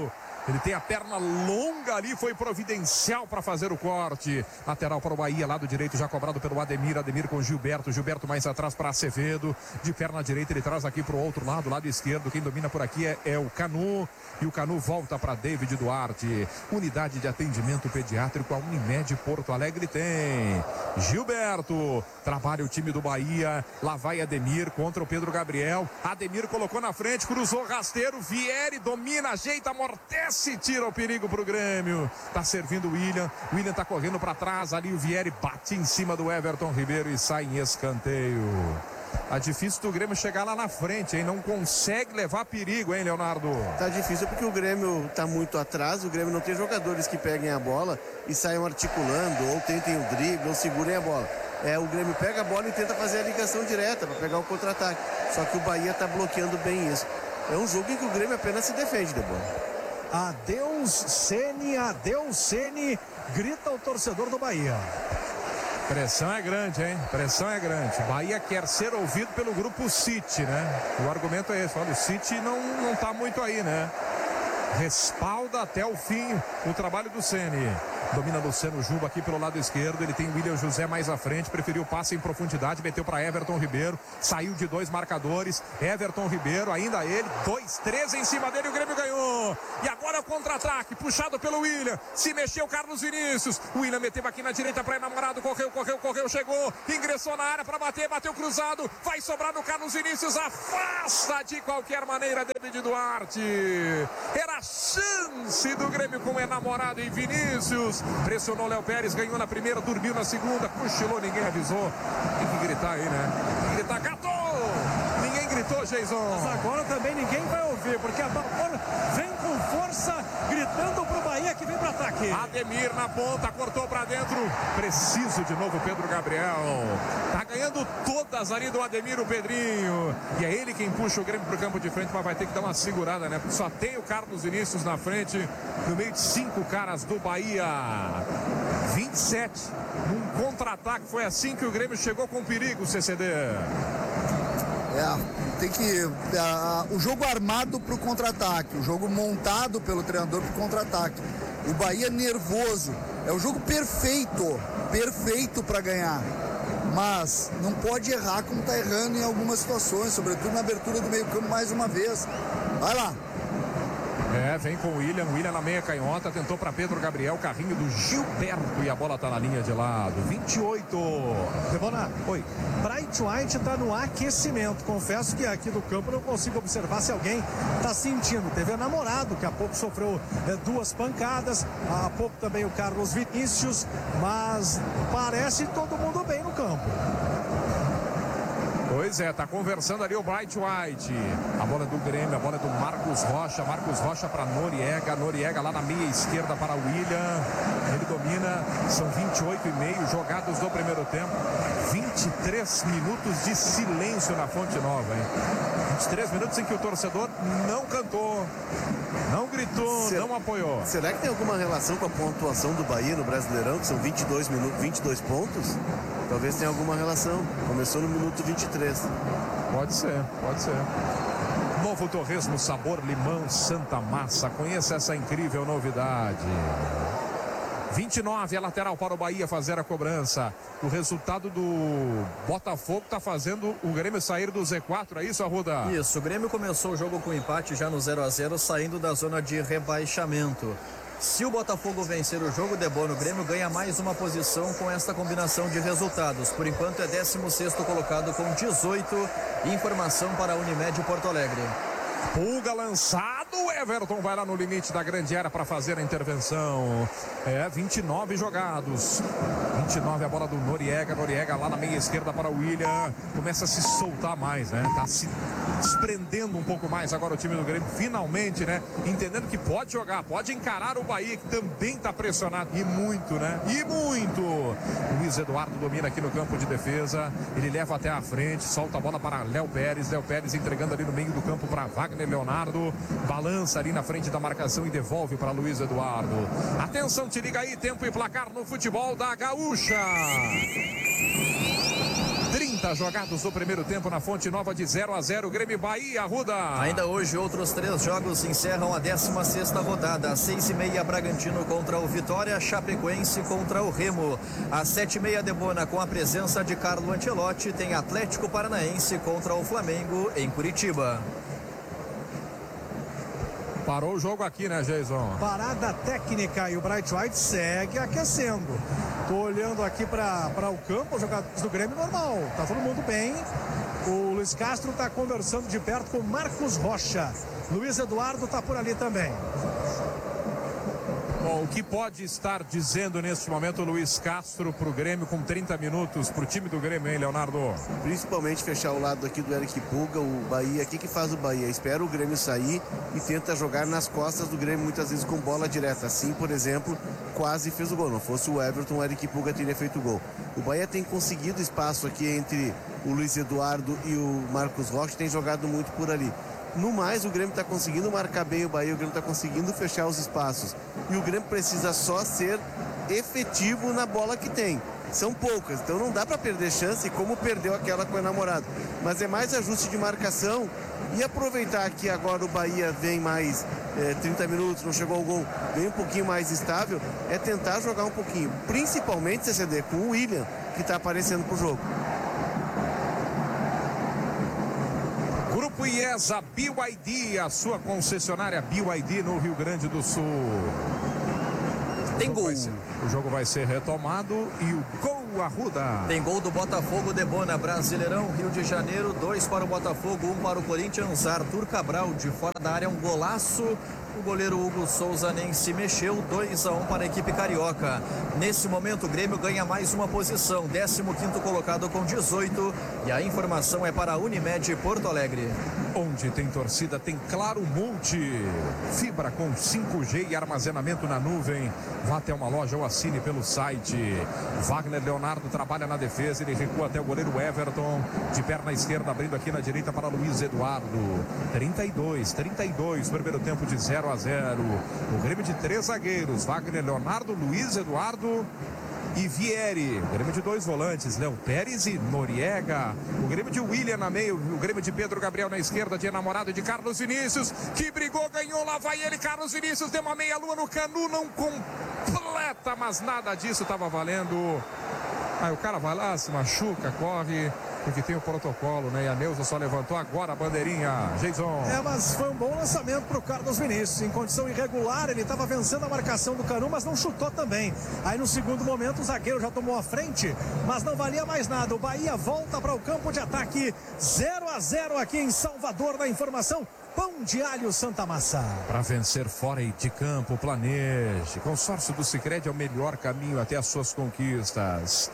Ele tem a perna longa ali, foi providencial para fazer o corte. Lateral para o Bahia, lado direito já cobrado pelo Ademir. Ademir com Gilberto. Gilberto mais atrás para Acevedo. De perna direita ele traz aqui para o outro lado, lado esquerdo. Quem domina por aqui é, é o Canu. E o Canu volta para David Duarte. Unidade de atendimento pediátrico, a Unimed Porto Alegre tem. Gilberto, trabalha o time do Bahia. Lá vai Ademir contra o Pedro Gabriel. Ademir colocou na frente, cruzou rasteiro. Vieri domina, ajeita, amortece. Se tira o perigo pro Grêmio. Tá servindo o William. O William tá correndo para trás. Ali o Vieri bate em cima do Everton Ribeiro e sai em escanteio. Tá difícil do Grêmio chegar lá na frente, hein? Não consegue levar perigo, hein, Leonardo? Tá difícil porque o Grêmio tá muito atrás. O Grêmio não tem jogadores que peguem a bola e saiam articulando, ou tentem o drible, ou segurem a bola. É, o Grêmio pega a bola e tenta fazer a ligação direta para pegar o contra-ataque. Só que o Bahia tá bloqueando bem isso. É um jogo em que o Grêmio apenas se defende, Debora. Adeus, Ceni, adeus, Ceni, grita o torcedor do Bahia. Pressão é grande, hein? Pressão é grande. Bahia quer ser ouvido pelo grupo City, né? O argumento é esse. Olha, o City não, não tá muito aí, né? Respalda até o fim o trabalho do Ceni. Domina Luciano Juba aqui pelo lado esquerdo. Ele tem William José mais à frente. Preferiu passe em profundidade. Meteu para Everton Ribeiro. Saiu de dois marcadores. Everton Ribeiro, ainda ele. Dois, três em cima dele. O Grêmio ganhou. E agora o contra-ataque. Puxado pelo William. Se mexeu Carlos Vinícius. O William meteu aqui na direita para enamorado. Correu, correu, correu. Chegou. Ingressou na área para bater. Bateu cruzado. Vai sobrar no Carlos Vinícius. Afasta de qualquer maneira David Duarte. Era a chance do Grêmio com o enamorado e Vinícius. Pressionou Léo Pérez, ganhou na primeira, dormiu na segunda, cochilou, ninguém avisou. Tem que gritar aí, né? Tem que gritar, gatou! Ninguém gritou, Jason. Mas agora também ninguém vai ouvir, porque a bola vem com força, gritando pro Bahia que vem pro ataque. Ademir na ponta, cortou pra dentro. Preciso de novo Pedro Gabriel. Tá ganhando todas ali do Ademir, o Pedrinho. E é ele quem puxa o Grêmio pro campo de frente, mas vai ter que dar uma segurada, né? Porque só tem o Carlos Vinícius na frente, no meio de cinco caras do Bahia. vinte e sete. Num contra-ataque, foi assim que o Grêmio chegou com perigo, C C D. É, tem que... É, o jogo armado pro contra-ataque, o jogo montado pelo treinador pro contra-ataque. O Bahia nervoso, é o jogo perfeito, perfeito para ganhar. Mas não pode errar como tá errando em algumas situações, sobretudo na abertura do meio-campo mais uma vez. Vai lá. É, vem com o William, William na meia canhota, tentou para Pedro Gabriel, carrinho do Gilberto e a bola tá na linha de lado. vinte e oito. Debona, oi. Bright White tá no aquecimento. Confesso que aqui do campo não consigo observar se alguém tá sentindo. Teve namorado que há pouco sofreu é, duas pancadas, há pouco também o Carlos Vinícius, mas parece todo mundo bem no campo. Pois é, tá conversando ali o Bright White. A bola do Grêmio, a bola do Marcos Rocha. Marcos Rocha para Noriega. Noriega lá na meia esquerda para William. Ele domina. São vinte e oito e meio jogados do primeiro tempo. vinte e três minutos de silêncio na Fonte Nova, hein? vinte e três minutos em que o torcedor não cantou, não gritou, será, não apoiou. Será que tem alguma relação com a pontuação do Bahia no Brasileirão, que são vinte e dois minutos, vinte e dois pontos? Talvez tenha alguma relação. Começou no minuto vinte e três. Pode ser, pode ser. Novo Torresmo, sabor limão Santa Massa. Conheça essa incrível novidade. vinte e nove, a lateral para o Bahia fazer a cobrança. O resultado do Botafogo está fazendo o Grêmio sair do Z quatro, é isso, Arruda? Isso, o Grêmio começou o jogo com empate já no zero a zero, saindo da zona de rebaixamento. Se o Botafogo vencer o jogo, Debona, o Grêmio ganha mais uma posição com esta combinação de resultados. Por enquanto é décimo sexto colocado com dezoito. Informação para a Unimed Porto Alegre. Pulga lançado, Everton vai lá no limite da grande área para fazer a intervenção. É, vinte e nove jogados. vinte e nove a bola do Noriega. Noriega lá na meia esquerda para o William. Começa a se soltar mais, né? Tá se desprendendo um pouco mais agora o time do Grêmio. Finalmente, né? Entendendo que pode jogar, pode encarar o Bahia, que também tá pressionado. E muito, né? E muito. Luiz Eduardo domina aqui no campo de defesa. Ele leva até a frente, solta a bola para Léo Pérez. Léo Pérez entregando ali no meio do campo para Wagner Leonardo. Balança ali na frente da marcação e devolve para Luiz Eduardo. Atenção, te liga aí, tempo e placar no futebol da Gaúcha. trinta trinta jogados do primeiro tempo na Fonte Nova, de zero a zero, Grêmio e Bahia, Arruda. Ainda hoje, outros três jogos encerram a décima sexta rodada. Às seis e meia, Bragantino contra o Vitória, Chapecoense contra o Remo. Às sete e meia, Debona, com a presença de Carlo Ancelotti, tem Atlético Paranaense contra o Flamengo em Curitiba. Parou o jogo aqui, né, Jason? Parada técnica e o Bright White segue aquecendo. Tô olhando aqui para o campo, os jogadores do Grêmio normal. Tá todo mundo bem. O Luiz Castro tá conversando de perto com o Marcos Rocha. Luiz Eduardo tá por ali também. Bom, o que pode estar dizendo neste momento o Luiz Castro pro Grêmio com trinta minutos pro time do Grêmio, hein, Leonardo? Principalmente fechar o lado aqui do Eric Puga, o Bahia. O que que faz o Bahia? Espera o Grêmio sair e tenta jogar nas costas do Grêmio, muitas vezes com bola direta. Assim, por exemplo, quase fez o gol. Não fosse o Everton, o Eric Puga teria feito o gol. O Bahia tem conseguido espaço aqui entre o Luiz Eduardo e o Marcos Rocha, tem jogado muito por ali. No mais, o Grêmio está conseguindo marcar bem o Bahia, o Grêmio está conseguindo fechar os espaços. E o Grêmio precisa só ser efetivo na bola que tem. São poucas, então não dá para perder chance, como perdeu aquela com o namorado. Mas é mais ajuste de marcação e aproveitar que agora o Bahia vem mais é, trinta minutos, não chegou ao gol, vem um pouquinho mais estável, é tentar jogar um pouquinho. Principalmente, C C D, com o William, que está aparecendo pro jogo. Grupo IESA B Y D, a sua concessionária B Y D no Rio Grande do Sul. Tem gol. O jogo vai ser retomado e o gol, Arruda. Tem gol do Botafogo, Debona, Brasileirão, Rio de Janeiro, dois para o Botafogo, um para o Corinthians. Arthur Cabral de fora da área, um golaço. O goleiro Hugo Souza nem se mexeu, dois a um para a equipe carioca. Nesse momento o Grêmio ganha mais uma posição, décimo quinto colocado com dezoito, e a informação é para a Unimed Porto Alegre. Onde tem torcida, tem Claro Multi. Fibra com cinco G e armazenamento na nuvem. Vá até uma loja ou assine pelo site. Wagner Leonardo trabalha na defesa, ele recua até o goleiro Everton. De perna esquerda, abrindo aqui na direita para Luiz Eduardo. trinta e dois, trinta e dois, primeiro tempo de zero a zero. O Grêmio de três zagueiros, Wagner Leonardo, Luiz Eduardo e Vieri. O Grêmio de dois volantes, Léo Pérez e Noriega. O Grêmio de William na meio, o Grêmio de Pedro Gabriel na esquerda, de enamorado de Carlos Vinícius, que brigou, ganhou, lá vai ele, Carlos Vinícius, deu uma meia lua no Canu, não completa, mas nada disso estava valendo. Aí o cara vai lá, se machuca, corre, porque tem o protocolo, né? E a Neuza só levantou agora a bandeirinha. Jason. É, mas foi um bom lançamento para o Carlos Vinícius. Em condição irregular, ele estava vencendo a marcação do Canu, mas não chutou também. Aí no segundo momento o zagueiro já tomou a frente, mas não valia mais nada. O Bahia volta para o campo de ataque. zero a zero aqui em Salvador. Na informação, Pão de Alho Santa Massa. Para vencer fora e de campo, planeje. Consórcio do Sicredi é o melhor caminho até as suas conquistas.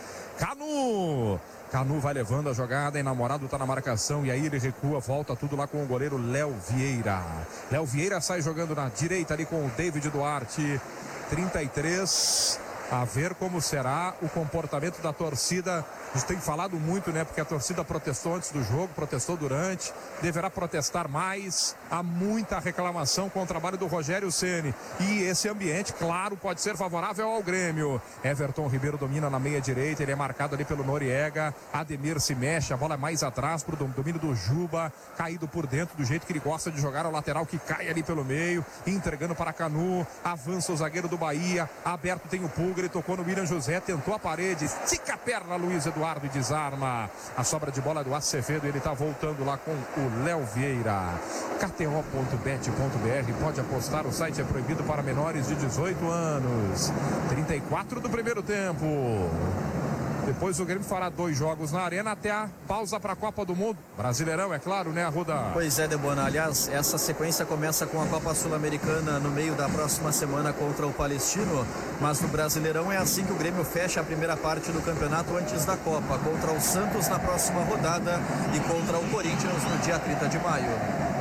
Canu! Canu vai levando a jogada, enamorado tá na marcação e aí ele recua, volta tudo lá com o goleiro Léo Vieira. Léo Vieira sai jogando na direita ali com o David Duarte. trinta e três. A ver como será o comportamento da torcida. A gente tem falado muito, né? Porque a torcida protestou antes do jogo, protestou durante, deverá protestar mais. Há muita reclamação com o trabalho do Rogério Ceni. E esse ambiente, claro, pode ser favorável ao Grêmio. Everton Ribeiro domina na meia direita, ele é marcado ali pelo Noriega. Ademir se mexe, a bola é mais atrás pro domínio do Juba, caído por dentro do jeito que ele gosta de jogar, o lateral que cai ali pelo meio, entregando para Canu. Avança o zagueiro do Bahia, aberto tem o Pulga, ele tocou no William José, tentou a parede, estica a perna, Luiz Eduardo, e desarma. A sobra de bola é do Acevedo, ele tá voltando lá com o Léo Vieira. K T O ponto bet ponto B R, pode apostar, o site é proibido para menores de dezoito anos. trinta e quatro do primeiro tempo. Depois o Grêmio fará dois jogos na Arena até a pausa para a Copa do Mundo. Brasileirão, é claro, né, Arruda? Pois é, Debona. Aliás, essa sequência começa com a Copa Sul-Americana no meio da próxima semana contra o Palestino. Mas no Brasileirão é assim que o Grêmio fecha a primeira parte do campeonato antes da Copa. Contra o Santos na próxima rodada e contra o Corinthians no dia trinta de maio.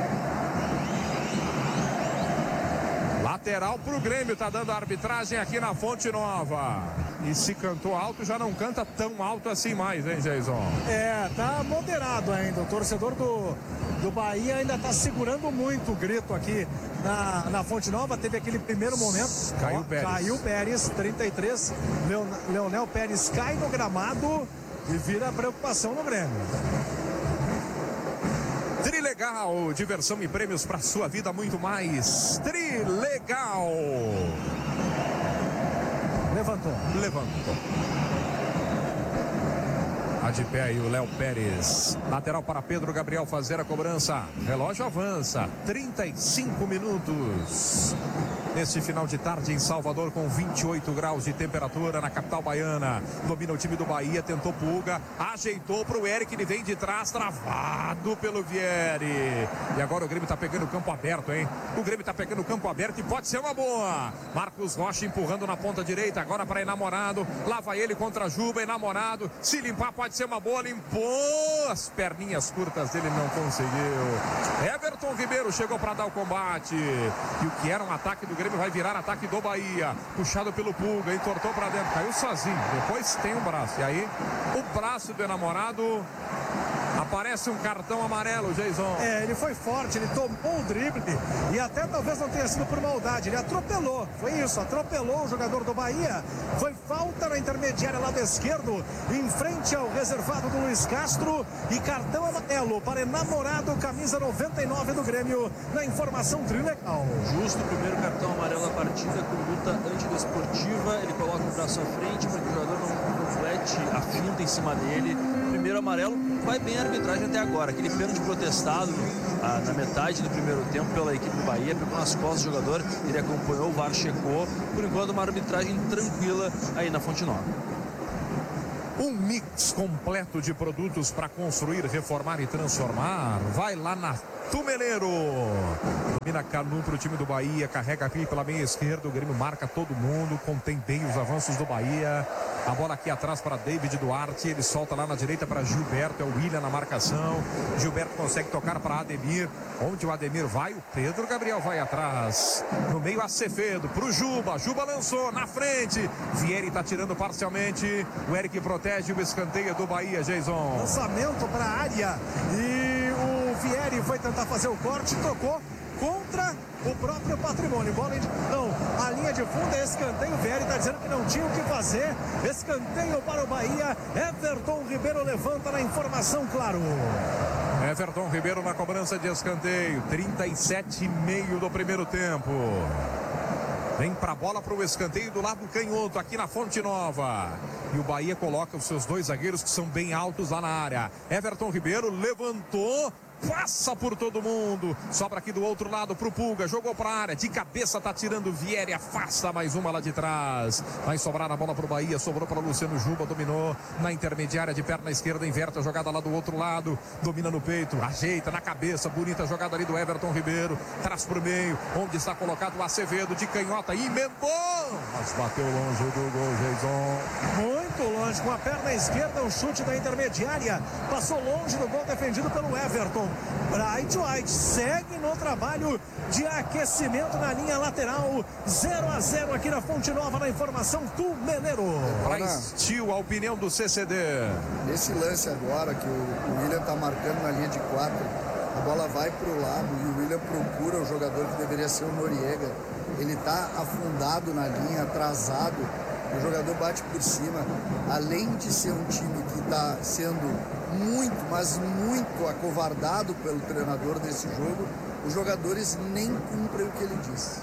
Lateral pro Grêmio, tá dando a arbitragem aqui na Fonte Nova. E se cantou alto, já não canta tão alto assim mais, hein, Jason? É, tá moderado ainda. O torcedor do, do Bahia ainda tá segurando muito o grito aqui na, na Fonte Nova. Teve aquele primeiro momento. Caiu o Pérez. Caiu o Pérez, trinta e três. Leon, Leonel Pérez cai no gramado. e vira preocupação no Grêmio. Trilegal, diversão e prêmios para sua vida, muito mais. Trilegal. Levantou. Levantou. A de pé e o Léo Pérez. Lateral para Pedro Gabriel fazer a cobrança. Relógio avança. trinta e cinco minutos. Neste final de tarde em Salvador, com vinte e oito graus de temperatura na capital baiana. Domina o time do Bahia, tentou Pulga, ajeitou para o Eric, ele vem de trás, travado pelo Vieri. E agora o Grêmio está pegando o campo aberto, hein? O Grêmio está pegando o campo aberto e pode ser uma boa. Marcos Rocha empurrando na ponta direita, agora para Enamorado. Lá vai ele contra Juba, Enamorado. Se limpar pode ser uma boa, limpou. As perninhas curtas dele não conseguiu. Everton Ribeiro chegou para dar o combate. E o que era um ataque do Grêmio vai virar ataque do Bahia. Puxado pelo Pulga, entortou para dentro, caiu sozinho. Depois tem um braço. E aí, o braço do Enamorado. Aparece um cartão amarelo, Jason. É, ele foi forte, ele tomou o drible e até talvez não tenha sido por maldade, ele atropelou, foi isso, atropelou o jogador do Bahia. Foi falta na intermediária lado esquerdo, em frente ao reservado do Luiz Castro, e cartão amarelo para Enamorado, camisa noventa e nove do Grêmio, na informação Trilegal. Justo o primeiro cartão amarelo da partida, conduta antidesportiva, ele coloca o braço à frente para que o jogador não complete a finta em cima dele. Primeiro amarelo, vai bem a arbitragem até agora. Aquele pênalti protestado ah, na metade do primeiro tempo pela equipe do Bahia, pegou nas costas do jogador, ele acompanhou, o V A R checou. Por enquanto, uma arbitragem tranquila aí na Fonte Nova. Um mix completo de produtos para construir, reformar e transformar. Vai lá na Tumeleiro. Domina Canu para o time do Bahia. Carrega aqui pela meia esquerda. O Grêmio marca todo mundo. Contém bem os avanços do Bahia. A bola aqui atrás para David Duarte. Ele solta lá na direita para Gilberto. É o William na marcação. Gilberto consegue tocar para Ademir. Onde o Ademir vai? O Pedro Gabriel vai atrás. No meio, Acevedo para o Juba. Juba lançou na frente. Vieri está tirando parcialmente. O Eric protege o escanteio do Bahia, Jason. Lançamento para a área. E o Vieri foi tentar fazer o corte. Tocou contra o próprio Patrimônio. Bola em não, a linha de fundo é escanteio. O Vieri está dizendo que não tinha o que fazer. Escanteio para o Bahia. Everton Ribeiro levanta na informação, claro. Everton Ribeiro na cobrança de escanteio. trinta e sete e meio do primeiro tempo. Vem para a bola para o escanteio do lado canhoto, aqui na Fonte Nova. E o Bahia coloca os seus dois zagueiros que são bem altos lá na área. Everton Ribeiro levantou. Passa por todo mundo, sobra aqui do outro lado pro Pulga, jogou pra área, de cabeça tá tirando o Vieri, afasta mais uma lá de trás, vai sobrar a bola pro Bahia, sobrou para Luciano Juba, dominou na intermediária de perna esquerda, inverte a jogada lá do outro lado, domina no peito, ajeita na cabeça, bonita jogada ali do Everton Ribeiro, traz pro meio, onde está colocado o Acevedo, de canhota, emendou, mas bateu longe do gol, Jason. Muito longe, com a perna esquerda, o chute da intermediária, passou longe do gol defendido pelo Everton. Bright White segue no trabalho de aquecimento na linha lateral. Zero a zero aqui na Fonte Nova, na informação Tumeleiro. Faz tio, a opinião do C C D. Nesse lance agora que o, o William tá marcando na linha de quatro, a bola vai pro lado e o William procura o jogador que deveria ser o Noriega. Ele tá afundado na linha, atrasado. O jogador bate por cima. Além de ser um time que está sendo muito, mas muito acovardado pelo treinador nesse jogo, os jogadores nem cumprem o que ele diz.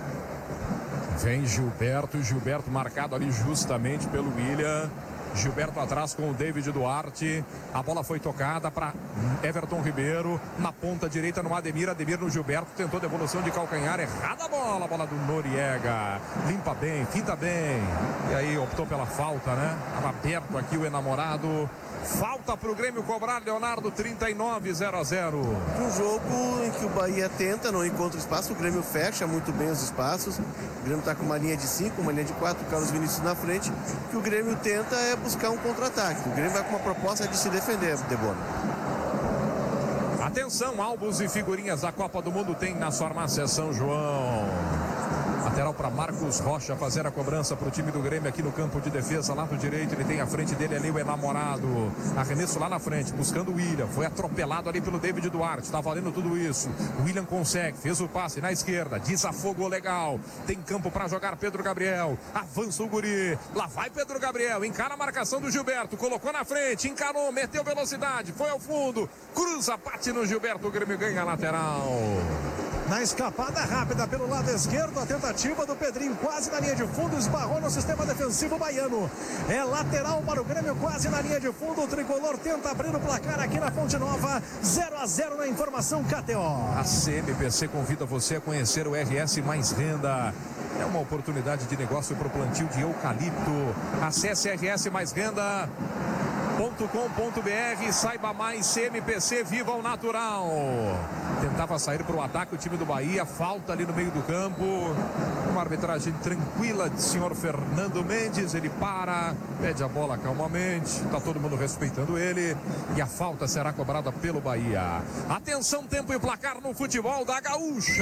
Vem Gilberto, Gilberto marcado ali justamente pelo William. Gilberto atrás com o David Duarte. A bola foi tocada para Everton Ribeiro. Na ponta direita no Ademir. Ademir no Gilberto. Tentou devolução de calcanhar. Errada a bola. A bola do Noriega. Limpa bem, finta bem. E aí optou pela falta, né? Estava aberto aqui o Enamorado. Falta para o Grêmio cobrar, Leonardo. Trinta e nove, zero a zero. Um jogo em que o Bahia tenta, não encontra espaço. O Grêmio fecha muito bem os espaços. O Grêmio está com uma linha de cinco, uma linha de quatro, Carlos Vinícius na frente. O que o Grêmio tenta é buscar um contra-ataque. O Grêmio vai com uma proposta de se defender, Debona. Atenção, álbuns e figurinhas da Copa do Mundo tem na Farmácia São João. Lateral para Marcos Rocha fazer a cobrança para o time do Grêmio aqui no campo de defesa, lado direito. Ele tem à frente dele ali o enamorado. Arremesso lá na frente, buscando o William. Foi atropelado ali pelo David Duarte. Está valendo tudo isso. O William consegue, fez o passe na esquerda. Desafogou legal. Tem campo para jogar Pedro Gabriel. Avança o guri. Lá vai Pedro Gabriel. Encara a marcação do Gilberto. Colocou na frente, encarou, meteu velocidade. Foi ao fundo. Cruza, bate no Gilberto. O Grêmio ganha a lateral. Na escapada rápida pelo lado esquerdo, a tentativa do Pedrinho quase na linha de fundo, esbarrou no sistema defensivo baiano. É lateral para o Grêmio, quase na linha de fundo. O tricolor tenta abrir o placar aqui na Fonte Nova. zero a zero na informação K T O. A C M P C convida você a conhecer o R S Mais Renda. É uma oportunidade de negócio para o plantio de eucalipto. Acesse R S Mais Renda ponto com ponto b r, saiba mais. C M P C, viva o natural. Tentava sair para o ataque o time do Bahia, falta ali no meio do campo. Uma arbitragem tranquila de senhor Fernando Mendes. Ele para, pede a bola calmamente, está todo mundo respeitando ele, e a falta será cobrada pelo Bahia. Atenção, tempo e placar no futebol da Gaúcha.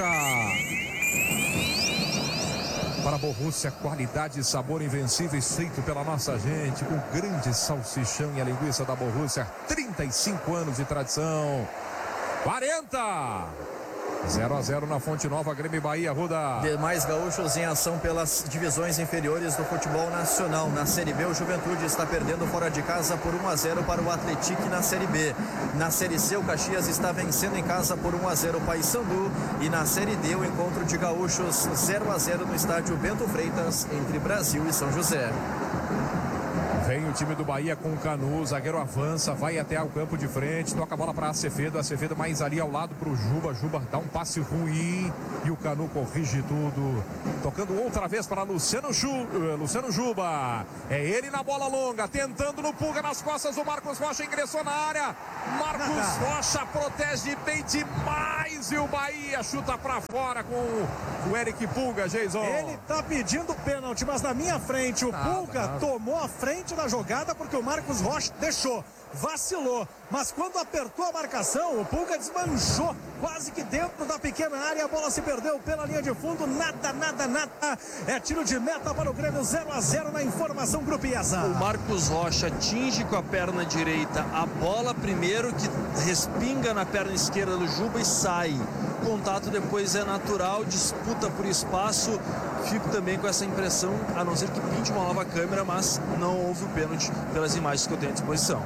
Para a Borrússia, qualidade e sabor invencíveis feito pela nossa gente. O grande salsichão e a linguiça da Borrússia. trinta e cinco anos de tradição. quarenta. zero a zero na Fonte Nova, Grêmio e Bahia, Ruda. Demais gaúchos em ação pelas divisões inferiores do futebol nacional. Na Série B, o Juventude está perdendo fora de casa por um a zero para o Atlético na Série B. Na Série C, o Caxias está vencendo em casa por um a zero o Paysandu. E na Série D, o encontro de gaúchos zero a zero no estádio Bento Freitas, entre Brasil e São José. Vem o time do Bahia com o Canu, o zagueiro avança, vai até o campo de frente, toca a bola para Acevedo, Acevedo mais ali ao lado para o Juba, Juba dá um passe ruim e o Canu corrige tudo, tocando outra vez para Luciano, Chu, Luciano Juba, é ele na bola longa, tentando no pulga nas costas do Marcos Rocha, ingressou na área, Marcos Rocha protege bem demais e o Bahia chuta para fora com o Eric Pulga, Jason. Ele tá pedindo pênalti, mas na minha frente o nada, Pulga nada. tomou a frente da jogada porque o Marcos Rocha deixou, vacilou, mas quando apertou a marcação, o Pulga desmanchou quase que dentro da pequena área, a bola se perdeu pela linha de fundo, nada, nada, nada, é tiro de meta para o Grêmio, zero a zero na informação Grupiasa. O Marcos Rocha atinge com a perna direita a bola primeiro, que respinga na perna esquerda do Juba e sai. O contato depois é natural, disputa por espaço. Fico também com essa impressão, a não ser que pinte uma nova câmera, mas não houve o pênalti pelas imagens que eu tenho à disposição.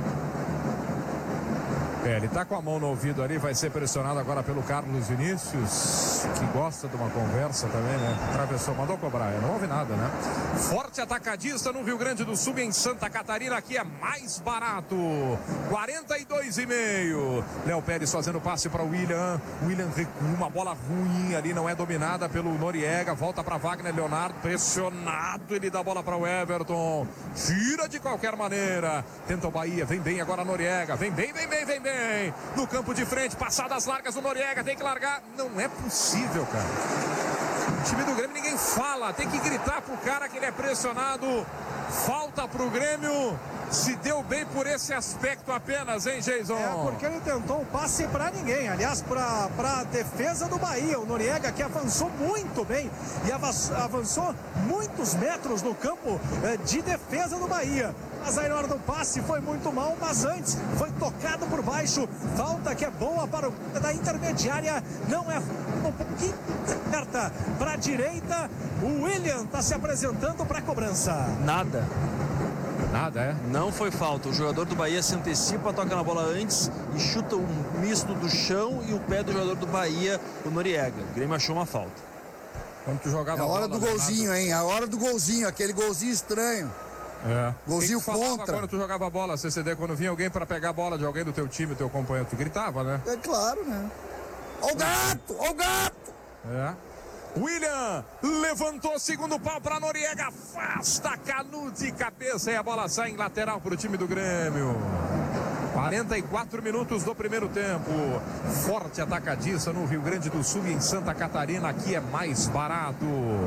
É, ele tá com a mão no ouvido ali, vai ser pressionado agora pelo Carlos Vinícius, que gosta de uma conversa também, né? Atravessou, mandou cobrar, não houve nada, né? Forte atacadista no Rio Grande do Sul, em Santa Catarina, aqui é mais barato, quarenta e dois e meio. Léo Pérez fazendo passe para o William, William recua, uma bola ruim ali, não é dominada pelo Noriega, volta para Wagner Leonardo, pressionado, ele dá a bola para o Everton, tira de qualquer maneira, tenta o Bahia, vem bem agora Noriega, vem bem, vem bem, vem bem. No campo de frente, passadas largas o Noriega, tem que largar, não é possível, cara. O time do Grêmio ninguém fala, tem que gritar pro cara que ele é pressionado, falta pro Grêmio, se deu bem por esse aspecto apenas, hein, Jason? É, porque ele tentou um passe para ninguém, aliás, para a defesa do Bahia, o Noriega que avançou muito bem e avançou muitos metros no campo eh, de defesa do Bahia. Mas aí na hora do passe foi muito mal, mas antes foi tocado por baixo, falta que é boa para o da intermediária, não é um pouquinho certa para a direita, o William está se apresentando para a cobrança. Nada. Nada, é? Não foi falta. O jogador do Bahia se antecipa, toca na bola antes e chuta um misto do chão e o pé do jogador do Bahia, o Noriega. O Grêmio achou uma falta. Quando tu jogava É a hora bola, do golzinho, Leonardo... hein? A hora do golzinho, aquele golzinho estranho. É. Golzinho Quem que falava contra. Quando tu jogava bola, C C D, quando vinha alguém para pegar a bola de alguém do teu time, teu companheiro, tu gritava, né? É claro, né? Ó o gato, ó o gato! É. William levantou segundo pau para Noriega, afasta Canu de cabeça e a bola sai em lateral para o time do Grêmio. quarenta e quatro minutos do primeiro tempo. Forte atacadista no Rio Grande do Sul e em Santa Catarina, aqui é mais barato.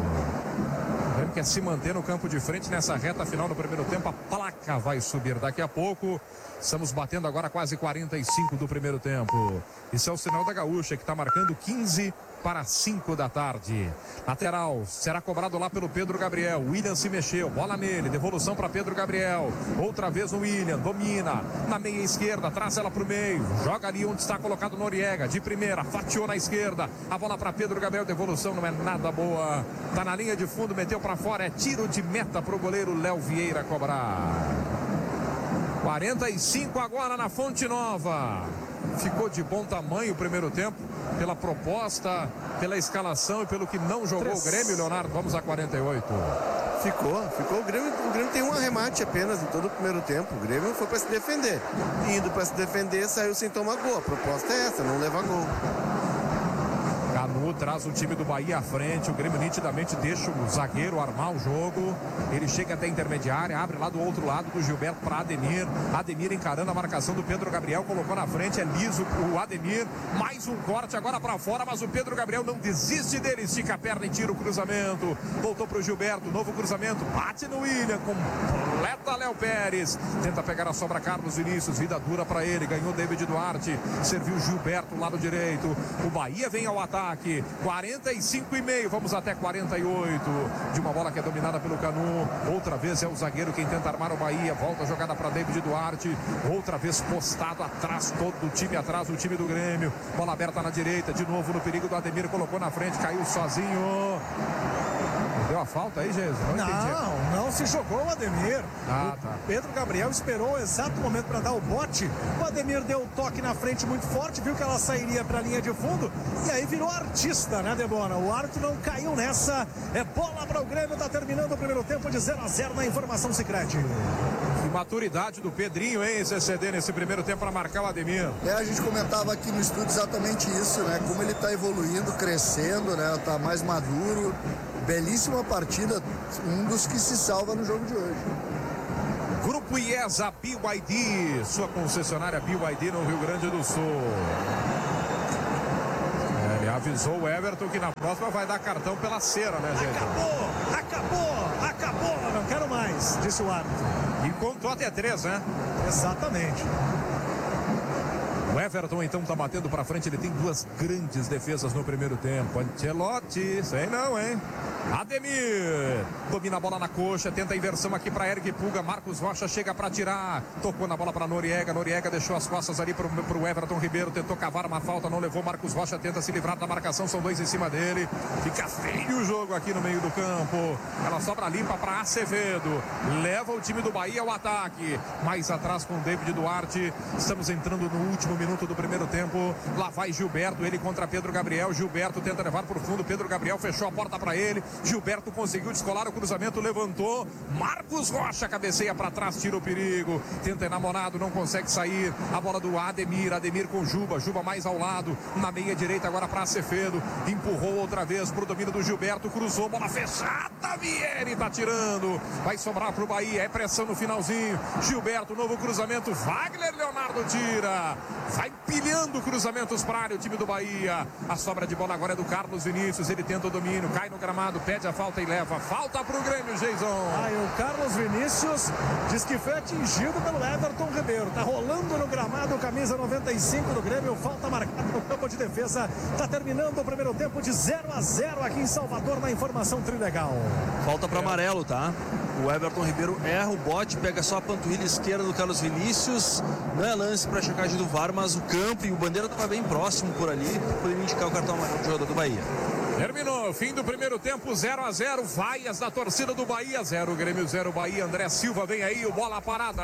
O Grêmio quer se manter no campo de frente nessa reta final do primeiro tempo. A placa vai subir daqui a pouco. Estamos batendo agora quase quarenta e cinco do primeiro tempo. Isso é o sinal da Gaúcha, que está marcando quinze para cinco da tarde. Lateral será cobrado lá pelo Pedro Gabriel. William se mexeu, bola nele, devolução para Pedro Gabriel. Outra vez o William, domina na meia esquerda, traz ela para o meio, joga ali onde está colocado Noriega, de primeira, fatiou na esquerda, a bola para Pedro Gabriel, devolução não é nada boa, tá na linha de fundo, meteu para fora, é tiro de meta para o goleiro Léo Vieira cobrar. quarenta e cinco agora na Fonte Nova. Ficou de bom tamanho o primeiro tempo, pela proposta, pela escalação e pelo que não jogou o Grêmio, Leonardo. Vamos a quarenta e oito. Ficou, ficou. O Grêmio, o Grêmio tem um arremate apenas em todo o primeiro tempo. O Grêmio foi para se defender. E indo para se defender, saiu sem tomar gol. A proposta é essa, não levar gol. Canu traz o time do Bahia à frente. O Grêmio nitidamente deixa o zagueiro armar o jogo. Ele chega até a intermediária, abre lá do outro lado do Gilberto para Ademir. Ademir encarando a marcação do Pedro Gabriel, colocou na frente, é liso o Ademir. Mais um corte agora para fora, mas o Pedro Gabriel não desiste dele. Estica a perna e tira o cruzamento. Voltou para o Gilberto, novo cruzamento. Bate no William, completa Léo Pérez. Tenta pegar a sobra Carlos Vinícius, vida dura para ele. Ganhou David Duarte, serviu Gilberto lado direito. O Bahia vem ao ataque. quarenta e cinco e meio, vamos até quarenta e oito. De uma bola que é dominada pelo Canu. Outra vez é o zagueiro quem tenta armar o Bahia. Volta a jogada para David Duarte. Outra vez postado atrás, todo o time atrás, o time do Grêmio. Bola aberta na direita, de novo no perigo do Ademir. Colocou na frente, caiu sozinho. Deu a falta aí, Jesus? Não, não, não se jogou o Ademir. Ah, tá. O Pedro Gabriel esperou o exato momento para dar o bote. O Ademir deu um toque na frente muito forte, viu que ela sairia para a linha de fundo e aí virou artista, né, Debona? O árbitro não caiu nessa. É bola para o Grêmio, tá terminando o primeiro tempo de zero a zero na informação Sicredi. Que maturidade do Pedrinho, hein, C C D, nesse primeiro tempo para marcar o Ademir. É, a gente comentava aqui no estúdio exatamente isso, né? Como ele tá evoluindo, crescendo, né? Tá mais maduro. Belíssima partida, um dos que se salva no jogo de hoje. Grupo IESA B Y D, sua concessionária B Y D no Rio Grande do Sul. É, ele avisou o Everton que na próxima vai dar cartão pela cera, né, gente? Acabou, acabou, acabou, não quero mais, disse o árbitro. E contou até três, né? Exatamente. O Everton então tá batendo pra frente, ele tem duas grandes defesas no primeiro tempo. Ancelotti, sei não, hein? Ademir domina a bola na coxa, tenta a inversão aqui para Eric Puga. Marcos Rocha chega para tirar, tocou na bola para Noriega. Noriega deixou as costas ali para o Everton Ribeiro, tentou cavar uma falta, não levou. Marcos Rocha tenta se livrar da marcação, são dois em cima dele. Fica feio o jogo aqui no meio do campo. Ela sobra limpa para Acevedo, leva o time do Bahia ao ataque. Mais atrás com o David Duarte. Estamos entrando no último minuto do primeiro tempo. Lá vai Gilberto, ele contra Pedro Gabriel. Gilberto tenta levar por fundo, Pedro Gabriel fechou a porta para ele. Gilberto conseguiu descolar o cruzamento, levantou. Marcos Rocha cabeceia para trás, tira o perigo. Tenta enamorado, não consegue sair. A bola do Ademir, Ademir com Juba, Juba mais ao lado, na meia direita agora para Acevedo. Empurrou outra vez pro domínio do Gilberto, cruzou, bola fechada. Vieri tá tirando. Vai sobrar pro Bahia, é pressão no finalzinho. Gilberto, novo cruzamento. Wagner Leonardo tira. Vai empilhando cruzamentos para a área o time do Bahia. A sobra de bola agora é do Carlos Vinícius. Ele tenta o domínio, cai no gramado, pede a falta e leva. Falta pro Grêmio, Jason. Aí o Carlos Vinícius diz que foi atingido pelo Everton Ribeiro. Tá rolando no gramado, camisa noventa e cinco do Grêmio. Falta marcada no campo de defesa. Tá terminando o primeiro tempo de zero a zero aqui em Salvador na informação Trilegal. Falta para amarelo, tá? O Everton Ribeiro erra o bote, pega só a panturrilha esquerda do Carlos Vinícius. Não é lance para checagem do V A R, mas o campo e o Bandeira estava bem próximo por ali, podendo indicar o cartão amarelo do jogador do Bahia. Terminou, fim do primeiro tempo, zero a zero, vaias da torcida do Bahia, zero Grêmio, zero Bahia. André Silva vem aí, o bola parada.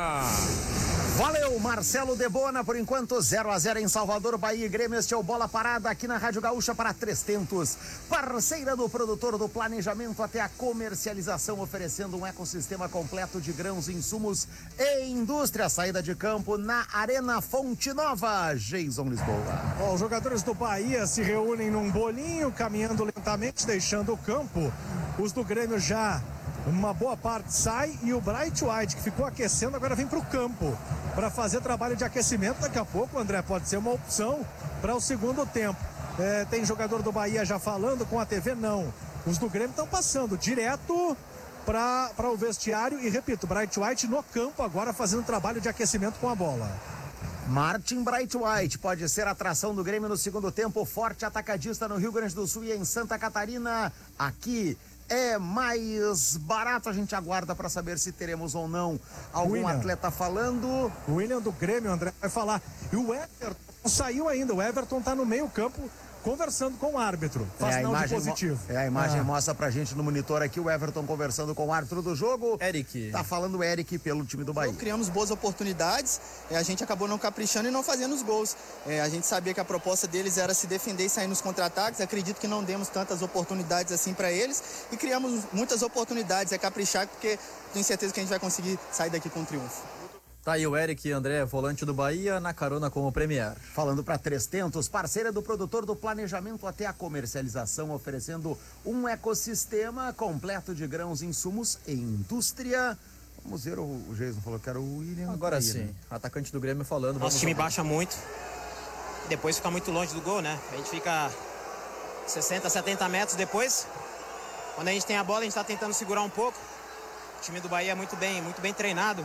Valeu, Marcelo Debona, por enquanto zero a zero em Salvador, Bahia e Grêmio. Este é o Bola Parada aqui na Rádio Gaúcha para trezentos. Parceira do produtor, do planejamento até a comercialização, oferecendo um ecossistema completo de grãos, insumos e indústria. Saída de campo na Arena Fonte Nova. Jason Lisboa. Ó, os jogadores do Bahia se reúnem num bolinho, caminhando lentamente, deixando o campo. Os do Grêmio já... uma boa parte sai e o Bright White, que ficou aquecendo, agora vem para o campo para fazer trabalho de aquecimento. Daqui a pouco, André, pode ser uma opção para o segundo tempo. É, tem jogador do Bahia já falando com a T V? Não. Os do Grêmio estão passando direto para o vestiário e, repito, Bright White no campo agora fazendo trabalho de aquecimento com a bola. Martin Bright White pode ser a atração do Grêmio no segundo tempo. Forte atacadista no Rio Grande do Sul e em Santa Catarina. Aqui é mais barato. A gente aguarda para saber se teremos ou não algum William. atleta falando. O William do Grêmio, André, vai falar. E o Everton não saiu ainda. O Everton tá no meio campo conversando com o árbitro. Faz É, a sinal de imagem, positivo. é, a imagem Ah. mostra pra gente no monitor aqui o Everton conversando com o árbitro do jogo. Eric. Tá falando o Eric pelo time do Bahia. Criamos boas oportunidades, é, a gente acabou não caprichando e não fazendo os gols. É, a gente sabia que a proposta deles era se defender e sair nos contra-ataques. Acredito que não demos tantas oportunidades assim para eles e criamos muitas oportunidades. É caprichar porque tenho certeza que a gente vai conseguir sair daqui com triunfo. Tá aí o Eric André, volante do Bahia, na carona com o Premier. Falando para trezentos, parceira do produtor do planejamento até a comercialização, oferecendo um ecossistema completo de grãos, insumos e indústria. Vamos ver, o, o Jason falou que era o William. Agora Aí, sim, né? atacante do Grêmio falando. Nosso vamos time ouvir. baixa muito, depois fica muito longe do gol, né? A gente fica sessenta, setenta metros depois. Quando a gente tem a bola, a gente está tentando segurar um pouco. O time do Bahia é muito bem, muito bem treinado.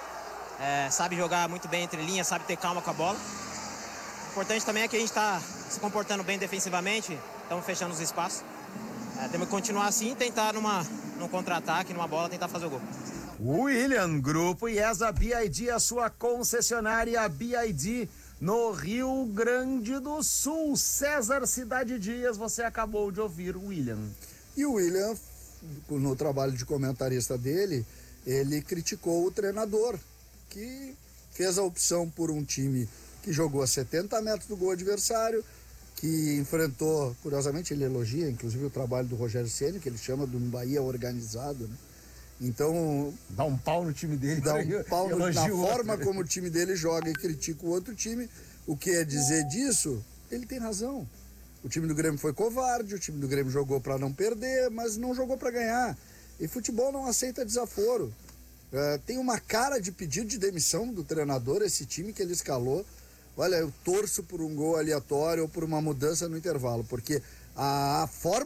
É, sabe jogar muito bem entre linhas, sabe ter calma com a bola. O importante também é que a gente está se comportando bem defensivamente, estamos fechando os espaços. É, temos que continuar assim e tentar numa, num contra-ataque, numa bola, tentar fazer o gol. William, Grupo IESA B I D, a sua concessionária B I D no Rio Grande do Sul. César Cidade Dias, você acabou de ouvir o William. E o William, no trabalho de comentarista dele, ele criticou o treinador, que fez a opção por um time que jogou a setenta metros do gol adversário, que enfrentou, curiosamente ele elogia, inclusive o trabalho do Rogério Ceni, que ele chama de um Bahia organizado, né? Então, dá um pau no time dele, dá um pau no, na elogio o forma outro. como o time dele joga e critica o outro time. O que é dizer disso? Ele tem razão. O time do Grêmio foi covarde, o time do Grêmio jogou para não perder, mas não jogou para ganhar. E futebol não aceita desaforo. Uh, tem uma cara de pedido de demissão do treinador, esse time que ele escalou. Olha, eu torço por um gol aleatório ou por uma mudança no intervalo, porque a forma